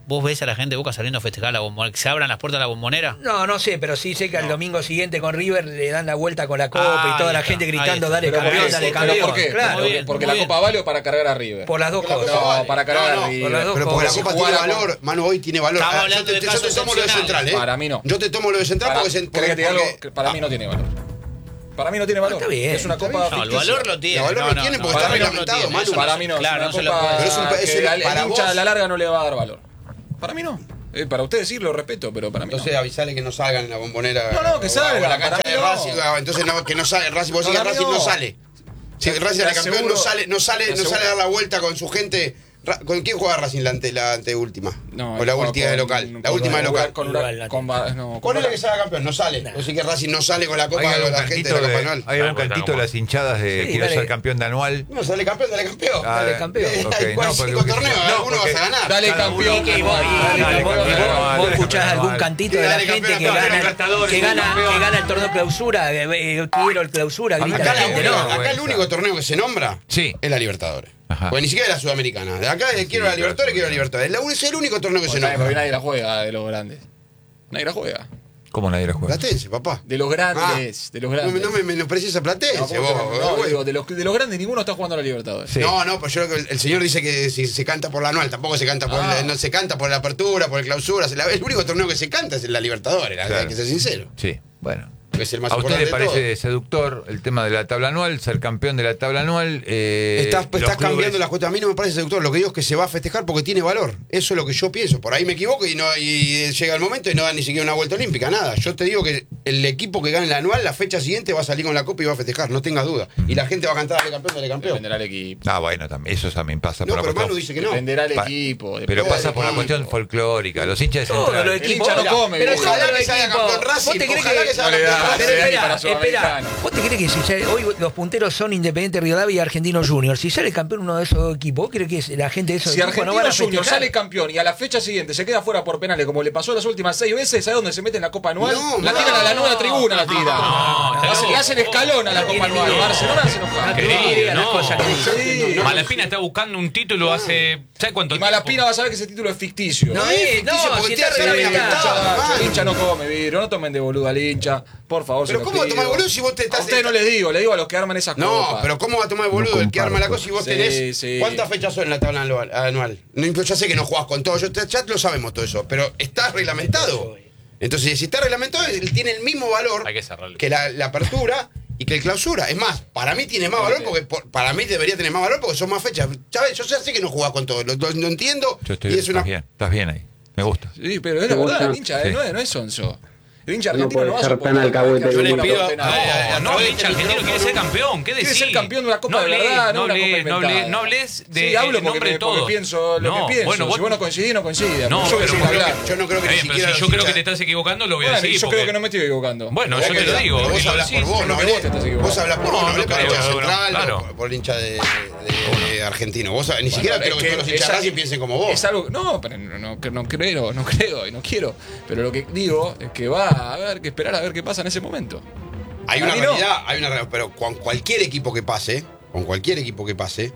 ¿Vos ves a la gente de Boca saliendo a festejar la bombonera? ¿Que se abran las puertas de la bombonera? No, no sé, pero sí sé que al domingo siguiente con River le dan la vuelta con la copa Ah, y toda ahí la está, gente ahí gritando, está. dale Pero ¿por campeón, qué? dale ¿Pero campeón. por qué? Claro. Muy bien, Porque muy la bien. Copa vale o para cargar a River. Por las dos Por la cosas. Copa No, vale. para cargar No, no, a por las River. dos Pero porque la cosas. Copa tiene valor, Manu, hoy tiene valor. Estamos Ah, hablando yo te, de yo te casos tomo lo de Central, ¿eh? Para mí no. Yo te tomo lo de Central Para, porque, ¿querés porque, que te diga algo? porque- Que para ah, mí no tiene valor. Para mí no tiene valor. Está bien, Es una está copa bien. No, el ficticia. valor lo tiene. El valor no, lo no, tiene no, porque para está mí no lo reglamentado, tiene, Manu. eso Para mí no. Claro, es no una se lo copa puede. Pero es un- es que una- al- el para hincha vos- a la larga no le va a dar valor. Para mí no. Eh, para ustedes sí lo respeto, pero para mí Entonces no. avisale que no salgan en la bombonera. No, no, que o- salgan, o en la para cancha mí de no. Racing. ah, Entonces no, que no sale. Racing, vos decís que Para mí Racing no no. sale. Si Te- Racing te era campeón, no aseguro- sale, no sale, te no sale a aseguro- dar la vuelta con su gente. Ra- ¿Con quién juega Racing la, ante, la anteúltima? No, o la juega última de con- local. La con- última de con- local. Con, Igual, Hurac- la con, va- no, con Ponele que Hurac- sea campeón, no sale. Así que Racing no sale con la copa Hay de algún la gente cantito de la de, Copa Anual. hay algún Ah, cantito como- de las hinchadas de Sí, quiero dale. ser campeón de anual. No, sale campeón, dale campeón. Ah, Dale campeón. Eh, ok, hay no, cuatro, porque- cinco torneos, no, alguno porque- vas a ganar. Dale Cada campeón. Y, que- y vos- y- Dale, y dale, vos- campeón, y vos- dale, vos dale, escuchás campeón, algún dale. cantito de la Dale, gente campeón, que campeón, gana, Libertadores, que gana, campeón. que gana el torneo clausura, eh, eh, quiero el clausura, grita Acá, la la gente, única- no. acá el único torneo que se nombra Sí. es la Libertadores. Ajá. Porque ni siquiera es la Sudamericana. De acá es quiero la Libertadores, quiero la Libertadores. La- Es el único torneo que se Porque nadie, porque nombra. nadie la juega de los grandes. Nadie la juega. ¿Cómo nadie lo juega? Platense, papá. De los grandes. de los No, grandes. me- no me menosprecies a Platense, No, ¿cómo vos, se llama? No, güey. digo, de, los, de los grandes ninguno está jugando a la Libertadores. Sí. No, no, pues yo creo que el, el señor dice que si se canta por la anual, tampoco se canta por Ah. el- no se canta por la apertura, por el clausura. Se la- el único torneo que se canta es la Libertadores, la- Claro. hay que ser sincero. Sí, bueno. Que es el más ¿A usted le importante de parece seductor el tema de la tabla anual, ser campeón de la tabla anual? Eh, Estás, los estás clubes- cambiando la cuestión. A mí no me parece seductor. Lo que digo es que se va a festejar porque tiene valor. Eso es lo que yo pienso. Por ahí me equivoco y no y llega el momento y no da ni siquiera una vuelta olímpica, nada. Yo te digo que el equipo que gane la anual, la fecha siguiente va a salir con la copa y va a festejar, no tengas duda. Y la gente va a cantar dale campeón, dale campeón. Dependerá del equipo. Ah, bueno, también, eso también pasa No, por la pero cuestión. Manu dice que no. Dependerá del Pa- equipo. Pero depende pasa del por la equipo. cuestión folclórica. Los hinchas de Todos Central. los El equipos. hincha no come, pero viejo. todos Ojalá los que salga equipos. campeón Racing, ¿Vos te crees ojalá que, que salga No le da, campeón pero se da ni espera, para espera. Sudamericano. ¿Vos te crees que si sale- hoy los punteros son Independiente Rivadavia y Argentinos Juniors? Si sale campeón uno de esos dos equipos, ¿vos crees que la gente de esos Si equipos no Argentino van a Junior festejar? sale campeón y a la fecha siguiente se queda fuera por penales, como le pasó las últimas seis veces, ¿sabes dónde se mete en la Copa Anual? No, la no, tiran a la nueva tribuna, la tiran. no, le, hacen, le hacen escalón a la no Copa tiene Anual. ni idea. Barcelona se enoja. No Qué tiene ni idea las no. cosas que dice. Sí. Malaspina está buscando un título hace. ¿Sabes cuánto Y tiempo? Malaspina va a saber que ese título es ficticio. No, No, eh, no, no, porque si te está hace la reglamentado. mitad. Muchacho, mal. el hincha no come vidrio, no tomen de boludo al hincha, por favor. Pero se lo ¿cómo va a pido. tomar boludo si vos te estás- A ustedes no les digo, le digo a los que arman esas No, copas. pero ¿cómo va a tomar el boludo el que arma la cosa si vos Sí, tenés. sí. ¿Cuántas fechas son en la tabla anual? anual? No, yo ya sé que no jugás con todo, yo, te- ya lo sabemos todo eso, pero está reglamentado. Entonces, si está reglamentado, él tiene el mismo valor Hay que cerrarlo. que la, la apertura y que el clausura. Es más, para mí tiene más valor porque por- para mí debería tener más valor porque son más fechas. Chávez, yo ya sé que no jugás con todo, lo, lo- lo entiendo. Yo estoy y es una. estás bien, estás bien ahí. Me gusta. Sí, pero es la verdad, el hincha Sí. eh, no, es, no es sonso. El hincha No argentino puede no va a ser soportar tan alcahuete que que Argentina uno- no pido- esté nada. a- a- No, el hincha argentino quiere ser campeón. ¿Qué Quiere decís? ser campeón de una Copa de hables, verdad, no no una hables, Copa no hables, inventada. no hables de Sí, hablo en porque, nombre me- de porque todos. pienso lo No, que pienso. bueno, si vos- vos no coincidís, no coincidís. No, yo que pero soy vos- hablar. Yo no creo que Eh, ni pero siquiera si yo los creo que hinchas- te estás equivocando, lo voy a Bueno, decir. yo porque- creo que no me estoy equivocando. Bueno, Vos yo te que- lo digo. pero y Vos lo hablas decís. por vos, yo no creo que hablé- vos te estás equivocando. Vos hablas por No, vos, no no hablé por el creo, hincha no, central, claro. por, por el hincha de, de- de argentino. Vos ni siquiera Bueno, creo que es todos los que hinchas es- Racing piensen como vos. Es algo, no, pero no, no, no creo, no creo y no quiero. Pero lo que digo es que va a haber que esperar a ver qué pasa en ese momento. Hay Para una mí no. realidad, hay una realidad, pero con cualquier equipo que pase, con cualquier equipo que pase,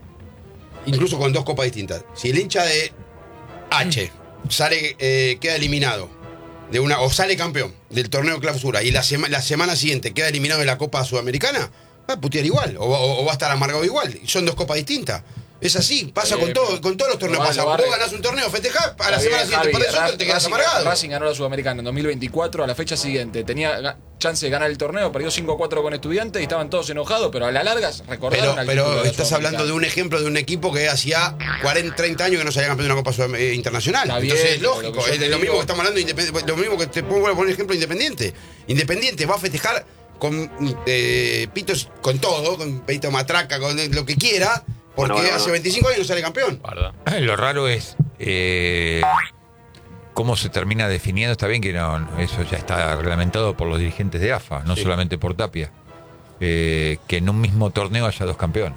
incluso con dos copas distintas, si el hincha de H sale, eh, queda eliminado de una, o sale campeón del torneo de clausura y la, sema- la semana siguiente queda eliminado de la Copa Sudamericana, va a putear igual, o, o- o va a estar amargado igual. Son dos copas distintas. Es así, pasa Eh, con todo, pero con todos los torneos lo va- pasa. lo va a Vos re- ganás un torneo, festejás, a la Está semana bien, siguiente Javi, perdés otro, Ra- te quedas Racing- amargado. Racing ganó la Sudamericana en dos mil veinticuatro, a la fecha siguiente. Tenía ga- chance de ganar el torneo, perdió cinco a cuatro con Estudiantes y estaban todos enojados, pero a la larga recordaron Pero, al pero título de estás hablando de un ejemplo de un equipo que hacía cuarenta, treinta años que no salía campeón de una Copa Sudam- eh, Internacional. Está bien, Entonces es pero lógico, lo que yo es te lo digo- mismo que estamos hablando de Independ- lo mismo que te pongo poner ejemplo de Independiente. Independiente va a festejar con eh, pitos, con todo, con pito matraca, con lo que quiera, porque Bueno, bueno, hace bueno. veinticinco años no sale campeón. ¿Verdad? Lo raro es eh, cómo se termina definiendo. Está bien que no, eso ya está reglamentado por los dirigentes de A F A, no solamente por Tapia. Eh, que en un mismo torneo haya dos campeones.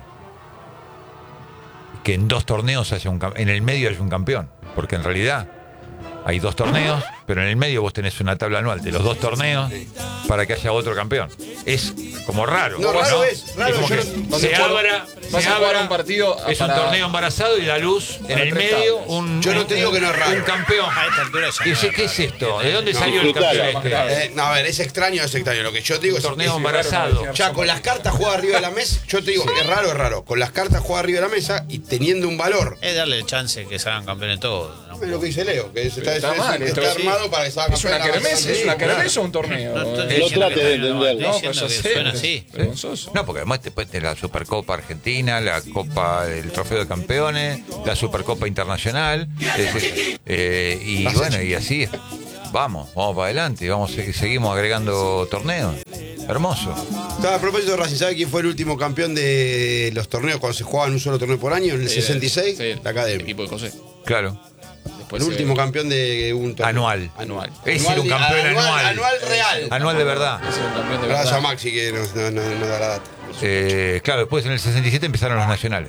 Que en dos torneos haya un cam- en el medio haya un campeón. Porque en realidad hay dos torneos, pero en el medio vos tenés una tabla anual de los dos torneos para que haya otro campeón. es como raro. No, raro es, raro, como yo que no- vas se a jugar- abra, vas se a jugar abra, un partido es para- un torneo embarazado y la luz en para el tres medio, tablas. un, Yo no te digo que no es raro. un campeón. A esta altura ya Y no dice, es ¿qué raro. es esto? ¿De dónde No, salió el disfrutalo. campeón este? Eh, no, a ver, es extraño, es extraño. Lo que yo te digo es Torneo es- embarazado. Ya con las cartas jugadas arriba de la mesa, yo te digo, es raro, es raro. Con las cartas jugadas arriba de la mesa y teniendo un valor. Es darle el chance que se hagan campeones todos. ¿no? Es lo que dice Leo, que está, está es- mal, está esto sí. armado para que se haga Es una campeón. kermés, es una kermés o un torneo. No, estoy Eh, No diciendo trate que- de no, entenderlo. estoy No, diciendo pues que ya sé, suena así. vergonzoso. No, porque además después de la Supercopa Argentina, la Copa del Trofeo de Campeones, la Supercopa Internacional, es decir, eh, y bueno, y así vamos, vamos para adelante, vamos, seguimos agregando torneos. Hermoso. Estaba a propósito de Racing, ¿sabe quién fue el último campeón de los torneos cuando se jugaban un solo torneo por año? En el Sí, sesenta y seis, sí, la Academia. Equipo de José. Claro. Después el se- último campeón de un torneo. Anual. Anual. Es decir, un campeón anual. Anual real. Anual de verdad. es un campeón de Gracias a verdad. Maxi que nos, no, no, no da la data. Eh, claro, después en el sesenta y siete empezaron los nacionales.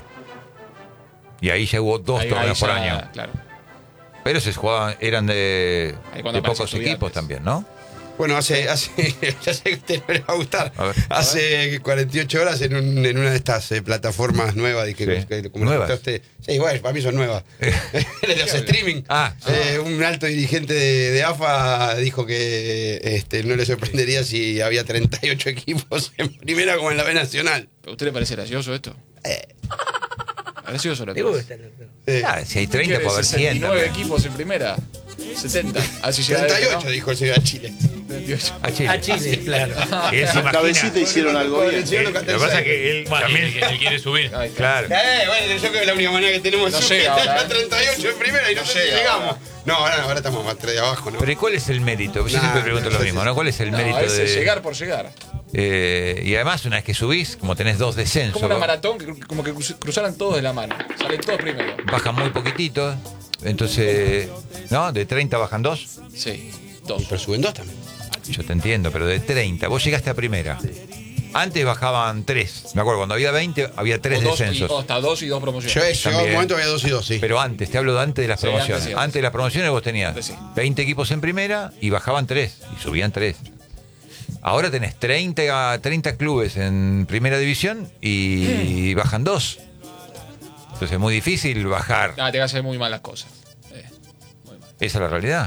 Y ahí ya hubo dos Ahí- torneos ahí por ya, año. Claro. Pero se jugaban, eran de, Ahí cuando de pocos apareció equipos Estudiantes. también, ¿no? Bueno, hace, hace ya sé que a usted no le va a gustar. A ver. Hace cuarenta y ocho horas en, un- en una de estas eh, plataformas nuevas. De que, Sí. que- como ¿Nuevas? lo usted. Sí, bueno, para mí son nuevas. de los streaming. Ah, Eh, un alto dirigente de, de A F A dijo que este, no le sorprendería si había treinta y ocho equipos en primera como en la B Nacional. ¿A usted le parece gracioso esto? Gracioso lo que Le es. gusta. Eh, Ah, si hay treinta, puede haber cien. sesenta y nueve también. equipos en primera. setenta. Así llega treinta y ocho este, ¿no? dijo el señor Chile. treinta y ocho. A Chile. A Chile, claro. Y él se imagina- Cabecita hicieron algo bien. Pobrecito, Lo que pasa es que él Bueno, también. y que él quiere subir. Ahí está. Claro. Eh, bueno, yo creo que es la única manera que tenemos No de subir llega es ahora, la ¿eh? treinta y ocho en primera y no, No sé si llega llegamos. ahora. No, ahora, ahora estamos más tres de abajo, ¿no? Pero ¿y cuál es el mérito? Yo Nah, siempre pregunto no lo sé mismo, si- ¿no? ¿Cuál es el No, mérito ese de es llegar por llegar. eh, y además una vez que subís, como tenés dos descensos, Como una maratón que cru- como que cru- cruzaran todos de la mano. Salen todos primero. bajan muy poquitito, entonces, ¿no? De treinta bajan dos. Sí, dos. Pero suben dos también. Yo te entiendo, pero de treinta, vos llegaste a primera. Antes bajaban tres. Me acuerdo, cuando había veinte, había tres O dos y- descensos. o hasta dos y dos promociones. Yo he llegado a un También. momento que había dos y dos, sí. Pero antes, te hablo de antes de las Sí, promociones. antes sí, antes, antes de las promociones vos tenías Antes sí. veinte equipos en primera y bajaban tres. Y subían tres. Ahora tenés treinta, treinta clubes en primera división y bajan dos. Entonces es muy difícil bajar. Ah, te hace muy mal las cosas. Eh, muy mal. Esa es la realidad.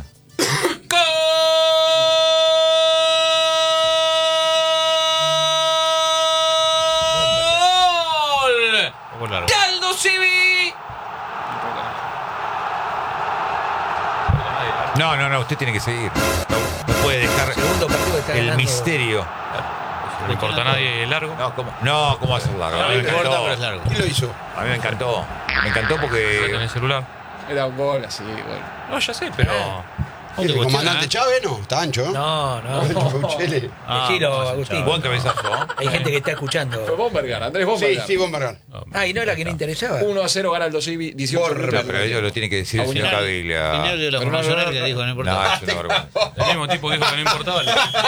¡Gol! Poco largo. ¡Caldo Civi! No, no, no, usted tiene que seguir. No, no puede dejar Segundo partido que está el ganando. misterio. No importa a nadie el largo. No, ¿cómo, no, ¿cómo va a ser largo? No A mí me importa, encantó. pero es largo. ¿Quién lo hizo? A mí me encantó. Me encantó En el porque. celular. Era un gol así, bueno. No, ya sé, pero. ¿El cuestiona, comandante ¿eh? Chávez? No, está ancho, ¿eh? No, no. Fauchele. Ah, Decilo, vamos a Agustín. echar. Buen cabezazo. ¿eh? Hay gente que está Fue escuchando. Bombergar, Andrés Sí, Bombergar. sí, Bombergar. Ah, y no era que no interesaba. uno a cero gana el Dosivi, dieciocho Por- minutos. No, pero ellos lo tiene que decir el señor Dinero Caviglia. de los Pero no, promocionales no, no, que dijo, no No, importa. es una vergüenza. El mismo tipo dijo que no importaba.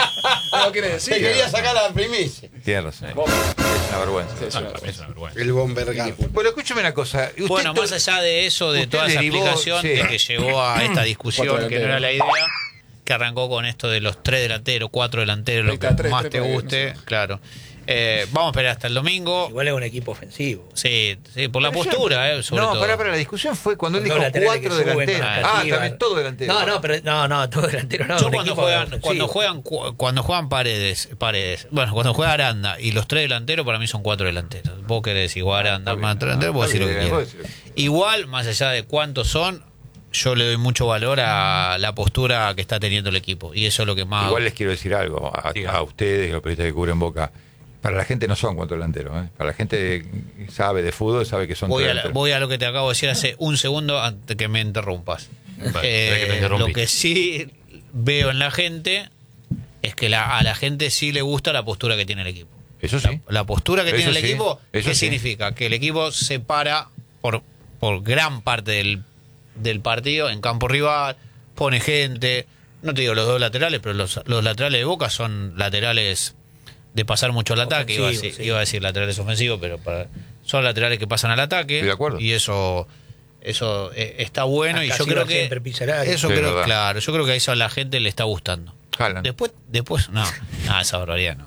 No quiere decir. Se quería sacar la primicia. Tienes razón. Bombergar. Es una vergüenza. Sí, es una Es vergüenza. una vergüenza. El Bombergar. Bueno, escúcheme una cosa. Usted Bueno, to- más allá de eso, de usted toda esa derivó, explicación sí. de que llevó a esta discusión, Cuatro que no era la idea, que arrancó con esto de los tres delanteros, cuatro delanteros, lo Ahí que está, tres, más tres te por ahí, guste, no sé. claro. Eh, vamos a esperar hasta el domingo. Igual es un equipo ofensivo. Sí, sí, por la Pero yo- postura, eh, sobre no, todo. para, para, la discusión fue cuando él Dos dijo laterales cuatro que suben con delanteros. Ah, Casillas. también todo delantero. No, no, pero no, no, todo delantero no. Yo un cuando equipo juegan, ofensivo. cuando juegan, cu- cuando juegan paredes, paredes, bueno, cuando juega Aranda y los tres delanteros, para mí son cuatro delanteros. Vos querés igual Aranda, más tres delanteros, vos Está decís lo que bien, quieras. vos decís. Igual, más allá de cuántos son, yo le doy mucho valor a la postura que está teniendo el equipo. Y eso es lo que más. Igual les quiero decir algo a, Diga. a ustedes, los periodistas que cubren Boca. Para la gente no son cuatro delanteros. ¿eh? Para la gente que sabe de fútbol sabe que son voy, tres a, la- delanteros. voy a lo que te acabo de decir hace un segundo antes que me interrumpas. Vale, Eh, sé que te interrumpí. lo que sí veo en la gente es que la- a la gente sí le gusta la postura que tiene el equipo. Eso sí. La postura que Eso tiene el sí, equipo, eso ¿qué sí. significa? Que el equipo se para por, por gran parte del, del partido en campo rival, pone gente, no te digo los dos laterales, pero los, los laterales de Boca son laterales de pasar mucho al ataque, iba a, Ofensivo, decir, sí. iba a decir laterales ofensivos, pero para, son laterales que pasan al ataque. Estoy de acuerdo. Y eso eso eh, está bueno y yo Casillas creo que siempre pisa el área. eso Sí, creo, verdad. claro, yo creo que a eso a la gente le está gustando. Jalan. Después, después, no, no, esa barbaridad no.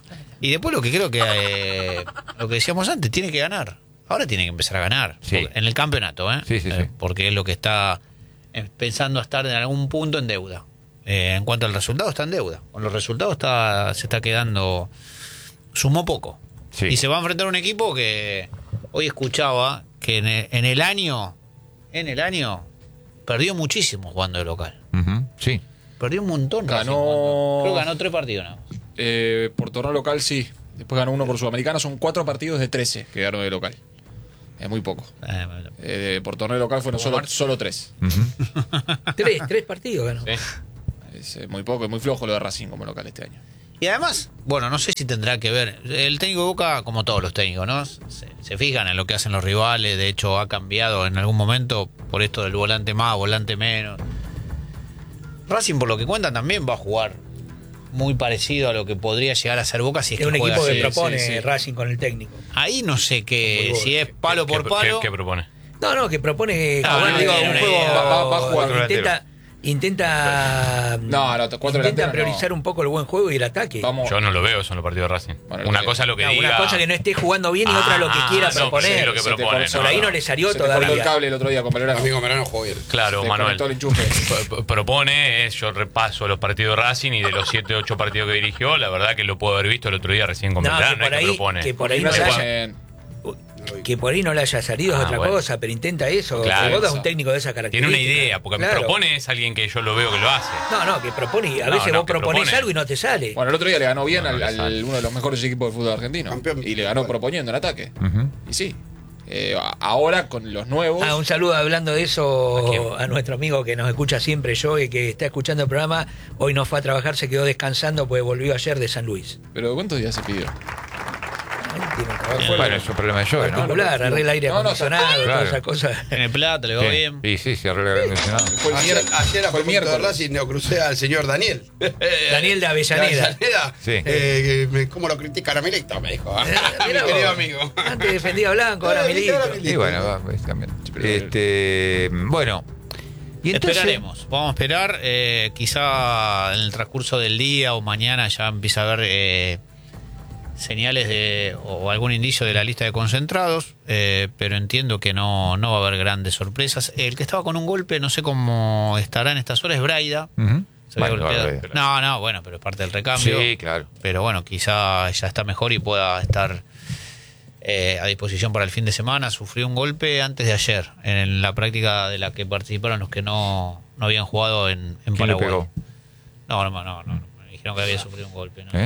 Y después lo que creo que eh, lo que decíamos antes, tiene que ganar. Ahora tiene que empezar a ganar. Sí. En el campeonato, ¿eh? Sí, sí, Eh, sí. Porque es lo que está eh, pensando a estar en algún punto en deuda. Eh, en cuanto al resultado, está en deuda. Con los resultados está, se está quedando. Sumó poco. Sí. Y se va a enfrentar a un equipo que hoy escuchaba que en el, en el año, en el año, perdió muchísimo jugando de local. Ujú, sí. Perdió un montón. Ganó- Racing jugando. Creo que ganó tres partidos, ¿no? Eh, por torneo local sí. Después ganó uno por Sudamericana. Son cuatro partidos de trece que ganó de local. Es muy poco. Eh, Eh, por torneo local fueron solo, solo tres. Tres, tres partidos ganó. Sí. Es eh, muy poco, es muy flojo lo de Racing como local este año. Y además, bueno, no sé si tendrá que ver. El técnico de Boca, como todos los técnicos, ¿no? Se, se fijan en lo que hacen los rivales. De hecho, ha cambiado en algún momento por esto del volante más, volante menos. Racing, por lo que cuentan, también va a jugar muy parecido a lo que podría llegar a ser Boca si es Es que un juega equipo que así. sí, propone sí, sí. Racing con el técnico. Ahí no sé qué, Muy si es bueno. palo ¿Qué- por qué- palo. ¿Qué, qué propone? No, no, que propone. Ah, que bueno, digo, tiene un una juego. idea. Va- va- va a jugar cuatro intenta, intenta. No, no, cuatro intenta delanteros priorizar no. un poco el buen juego y el ataque. Vamos. Yo no lo veo eso en los partidos de Racing. Bueno, una lo que- cosa es lo que No, diga. una cosa que no esté jugando bien y otra lo que Ah, quiera no, proponer. sí, lo que Se te propone. cortó- Por ahí no le salió Se te cortó el todavía. cable el otro día con Valorano. Amigo Marano jugó bien. Claro, Se Manuel. desconectó el enchufe. P- Propone, es, yo repaso los partidos de Racing y de los siete ocho partidos que dirigió, la verdad que lo puedo haber visto el otro día recién con No, Beltrán, que no es por que ahí- propone. que por ahí No no se le haya- pueden- Que por ahí no le haya salido es Ah, otra bueno. cosa, pero intenta eso. Claro. Vos das un técnico de esa Tiene característica. una idea, porque Claro. propone es alguien que yo lo veo que lo hace. No, no, que propone. y A No, veces no, vos que proponés propone. algo y no te sale. Bueno, el otro día le ganó bien No, no al, le al- sale. uno de los mejores equipos del fútbol argentino. Campeón. Y le ganó proponiendo en ataque. Ujú. Y sí. Eh, a- ahora con los nuevos. Ah, un saludo hablando de ¿A eso quién? a, nuestro amigo que nos escucha siempre, yo, y que está escuchando el programa. Hoy no fue a trabajar, se quedó descansando, pues volvió ayer de San Luis. Pero ¿cuántos días se pidió? Ahí tiene un trabajo Bueno, es un problema de Joe, ¿no? particular, arregla aire No, no, acondicionado, claro. todas esas cosas. En el Plata le va Sí. bien. Sí, sí, se arregla el acondicionado. Fue el Ayer, miércoles. ayer a Fue el propósito de miércoles. Racing lo crucé al señor Daniel. Daniel de Avellaneda. Avellaneda. Sí. Eh, que me- ¿Cómo lo critican a Milito? Me dijo. Eh, Mi mirá querido vos. amigo. Antes defendía a Blanco, ahora Eh, Milito. ahora Milito. Y bueno, va, pues, también. pero- Este, bueno. Y entonces, Esperaremos, vamos a esperar. Eh, quizá en el transcurso del día o mañana ya empieza a haber eh, señales de o algún indicio de la lista de concentrados, eh, pero entiendo que no, no va a haber grandes sorpresas. El que estaba con un golpe, no sé cómo estará en estas horas, es Braida. Ujú. Se había Bueno, golpeado. va a ver. No, no, bueno, pero es parte del recambio. Sí, claro. Pero bueno, quizá ya está mejor y pueda estar eh, a disposición para el fin de semana. Sufrió un golpe antes de ayer en la práctica de la que participaron los que no, no habían jugado en, en ¿Quién le Paraguay. pegó? No, no, no, no, no, me dijeron que había sufrido un golpe. ¿no? ¿Eh?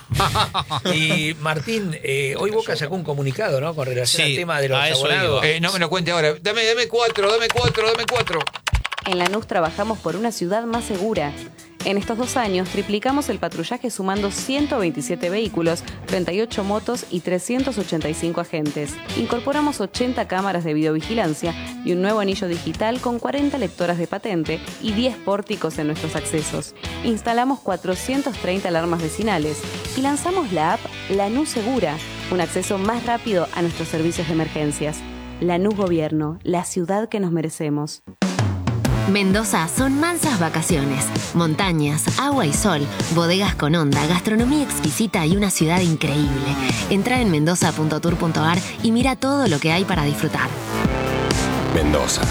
Y Martín, eh, hoy Boca sacó un comunicado, ¿no? Con relación Sí, al tema de los a eso abonados. iba. Eh, no me lo cuente ahora. Dame, dame cuatro, dame cuatro, dame cuatro. En Lanús trabajamos por una ciudad más segura. En estos dos años triplicamos el patrullaje sumando ciento veintisiete vehículos, treinta y ocho motos y trescientos ochenta y cinco agentes. Incorporamos ochenta cámaras de videovigilancia y un nuevo anillo digital con cuarenta lectoras de patente y diez pórticos en nuestros accesos. Instalamos cuatrocientas treinta alarmas vecinales y lanzamos la app Lanús Segura, un acceso más rápido a nuestros servicios de emergencias. Lanús Gobierno, la ciudad que nos merecemos. Mendoza son mansas vacaciones, montañas, agua y sol, bodegas con onda, gastronomía exquisita y una ciudad increíble. Entra en mendoza punto tour punto ar y mira todo lo que hay para disfrutar. Mendoza.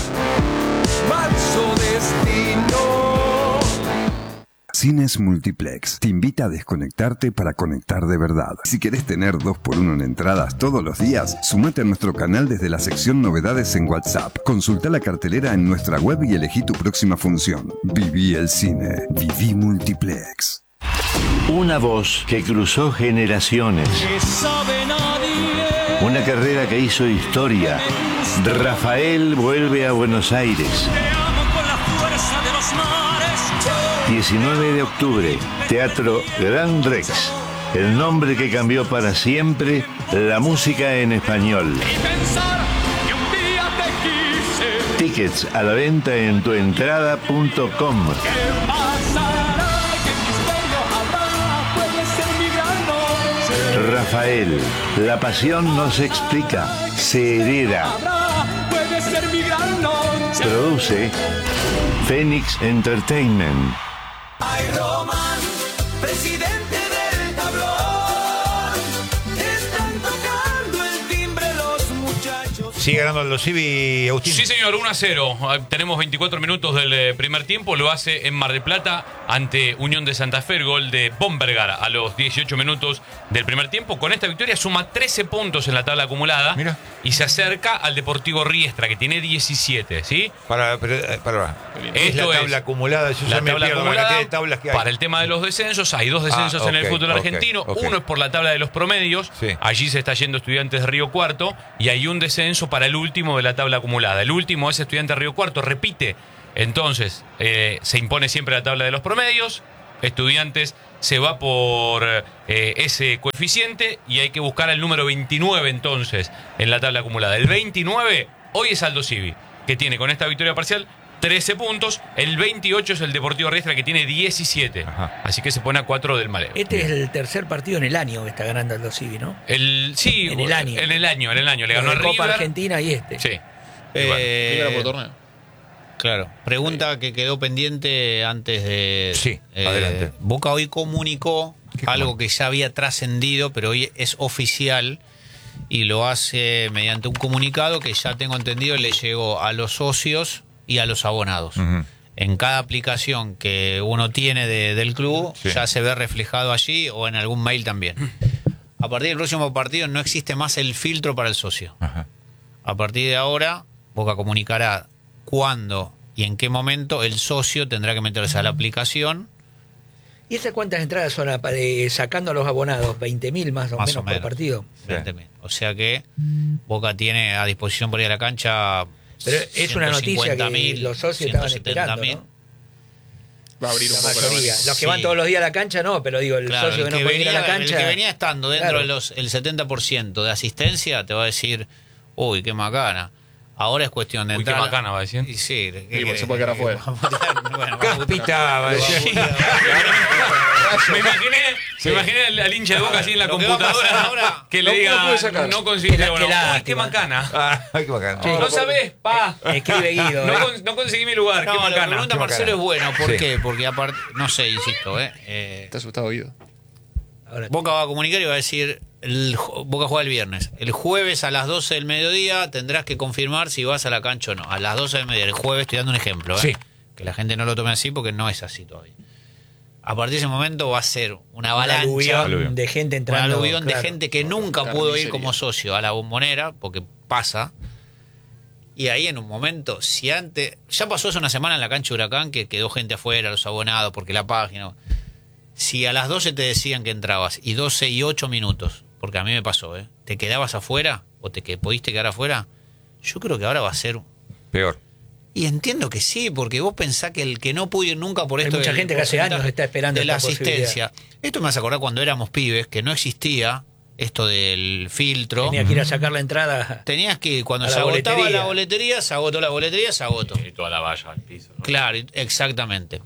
Cines Multiplex te invita a desconectarte para conectar de verdad. Si querés tener dos por uno en entradas todos los días, sumate a nuestro canal desde la sección Novedades en WhatsApp. Consulta la cartelera en nuestra web y elegí tu próxima función. Viví el cine. Viví Multiplex. Una voz que cruzó generaciones. Una carrera que hizo historia. Rafael vuelve a Buenos Aires. diecinueve de octubre, Teatro Gran Rex. El nombre que cambió para siempre la música en español. Tickets a la venta en tuentrada punto com. Rafael, la pasión no se explica, se hereda. Produce Phoenix Entertainment. Ay, Román, presidente del tablón. Sigue ganando Aldo Civi, Agustín. Sí, señor, uno a cero. Tenemos veinticuatro minutos del eh, primer tiempo. Lo hace en Mar del Plata ante Unión de Santa Fe. El gol de Bombergar a los dieciocho minutos del primer tiempo. Con esta victoria suma trece puntos en la tabla acumulada. Mira. Y se acerca al Deportivo Riestra, que tiene diecisiete, ¿sí? Para, para, para. Es Esto la tabla es acumulada. Yo la ya me tabla pierdo la acumulada. cantidad de tablas que hay. Para el tema de los descensos, hay dos descensos Ah, en el ok, fútbol ok, argentino. ok. Uno es por la tabla de los promedios. Sí. Allí se está yendo Estudiantes de Río Cuarto. Y hay un descenso para el último de la tabla acumulada. El último es Estudiantes de Río Cuarto. Repite. Entonces, eh, se impone siempre la tabla de los promedios. Estudiantes se va por eh, ese coeficiente y hay que buscar al número veintinueve entonces en la tabla acumulada. El veintinueve hoy es Aldo Civi, que tiene con esta victoria parcial trece puntos. El veintiocho es el Deportivo Riestra, que tiene diecisiete. Ajá. Así que se pone a cuatro del Maleo. Este es el tercer partido en el año que está ganando Aldo Civi, ¿no? El, sí, En el año. En el año, en el año. Le Los ganó de a Copa River. Argentina y este. Sí. Eh, Igual. Primero por torneo. Claro. Pregunta que quedó pendiente antes de... Sí, eh, adelante. Boca hoy comunicó ¿Qué algo comunicó? que ya había trascendido, pero hoy es oficial y lo hace mediante un comunicado que ya tengo entendido le llegó a los socios y a los abonados. Ujú. En cada aplicación que uno tiene de- del club Sí. ya se ve reflejado allí o en algún mail también. A partir del próximo partido no existe más el filtro para el socio. Ajá. A partir de ahora, Boca comunicará cuándo y en qué momento el socio tendrá que meterse a la aplicación. ¿Y esas cuántas entradas son a- eh, sacando a los abonados? veinte mil más o Más menos o menos. por partido. veinte mil. O sea que Boca tiene a disposición por ir a la cancha. Pero es una noticia que ciento cincuenta mil, los socios estaban ciento setenta esperando, mil. ¿no? Va a abrir La un poco la mayoría. bolsa. Los que Sí. van todos los días a la cancha, no, pero digo, el Claro, socio el que no que, puede ir a venía, la cancha. el que venía estando dentro Claro. de los el setenta por ciento de asistencia te va a decir, uy, qué macana. Ahora es cuestión de Uy, qué entrar. macana, va a decir. Y sí, ¿qué porque se querés? puede quedar afuera. Bueno, Caspita, va a decir. Me imaginé, me imaginé al, al hincha de Boca así en la Lo que va a pasar computadora ahora, que le no- no diga puede sacar. no consigue. Qué Bueno, lástima. uy, qué macana. Ah, qué bacán. Sí. No sabés, pa. Escribe Guido. No, ¿eh? con- no conseguí mi lugar, No, qué lo que macana. pregunta Qué Marcelo macana. es bueno. ¿Por Sí. qué? Porque aparte, no sé, insisto, ¿eh? Eh, Está asustado, Guido. Ahora, Boca va a comunicar y va a decir, el, ju- Boca juega el viernes. El jueves a las doce del mediodía tendrás que confirmar si vas a la cancha o no. A las doce del mediodía, el jueves, estoy dando un ejemplo, ¿eh? Sí. Que la gente no lo tome así porque no es así todavía. A partir de ese momento va a ser una un avalancha, aluvión Aluvión. de gente un entrando. aluvión de claro. gente que nunca pudo ir Carnicería. como socio a la Bombonera, porque pasa. Y ahí en un momento, si antes... Ya pasó hace una semana en la cancha de Huracán que quedó gente afuera, los abonados, porque la página... Si a las doce te decían que entrabas y doce y ocho minutos, porque a mí me pasó, ¿eh? ¿Te quedabas afuera o te que pudiste quedar afuera? Yo creo que ahora va a ser... Peor. Y entiendo que sí, porque vos pensás que el que no pudo ir nunca por Hay esto... mucha del gente que hace porcentaje años está esperando de la esta asistencia. Esto me hace acordar cuando éramos pibes, que no existía esto del filtro. Tenía que ir a sacar la entrada. Tenías que, cuando A la se agotaba boletería. la boletería, se agotó la boletería, se agotó. Y toda la valla al piso, ¿no? Claro, exactamente.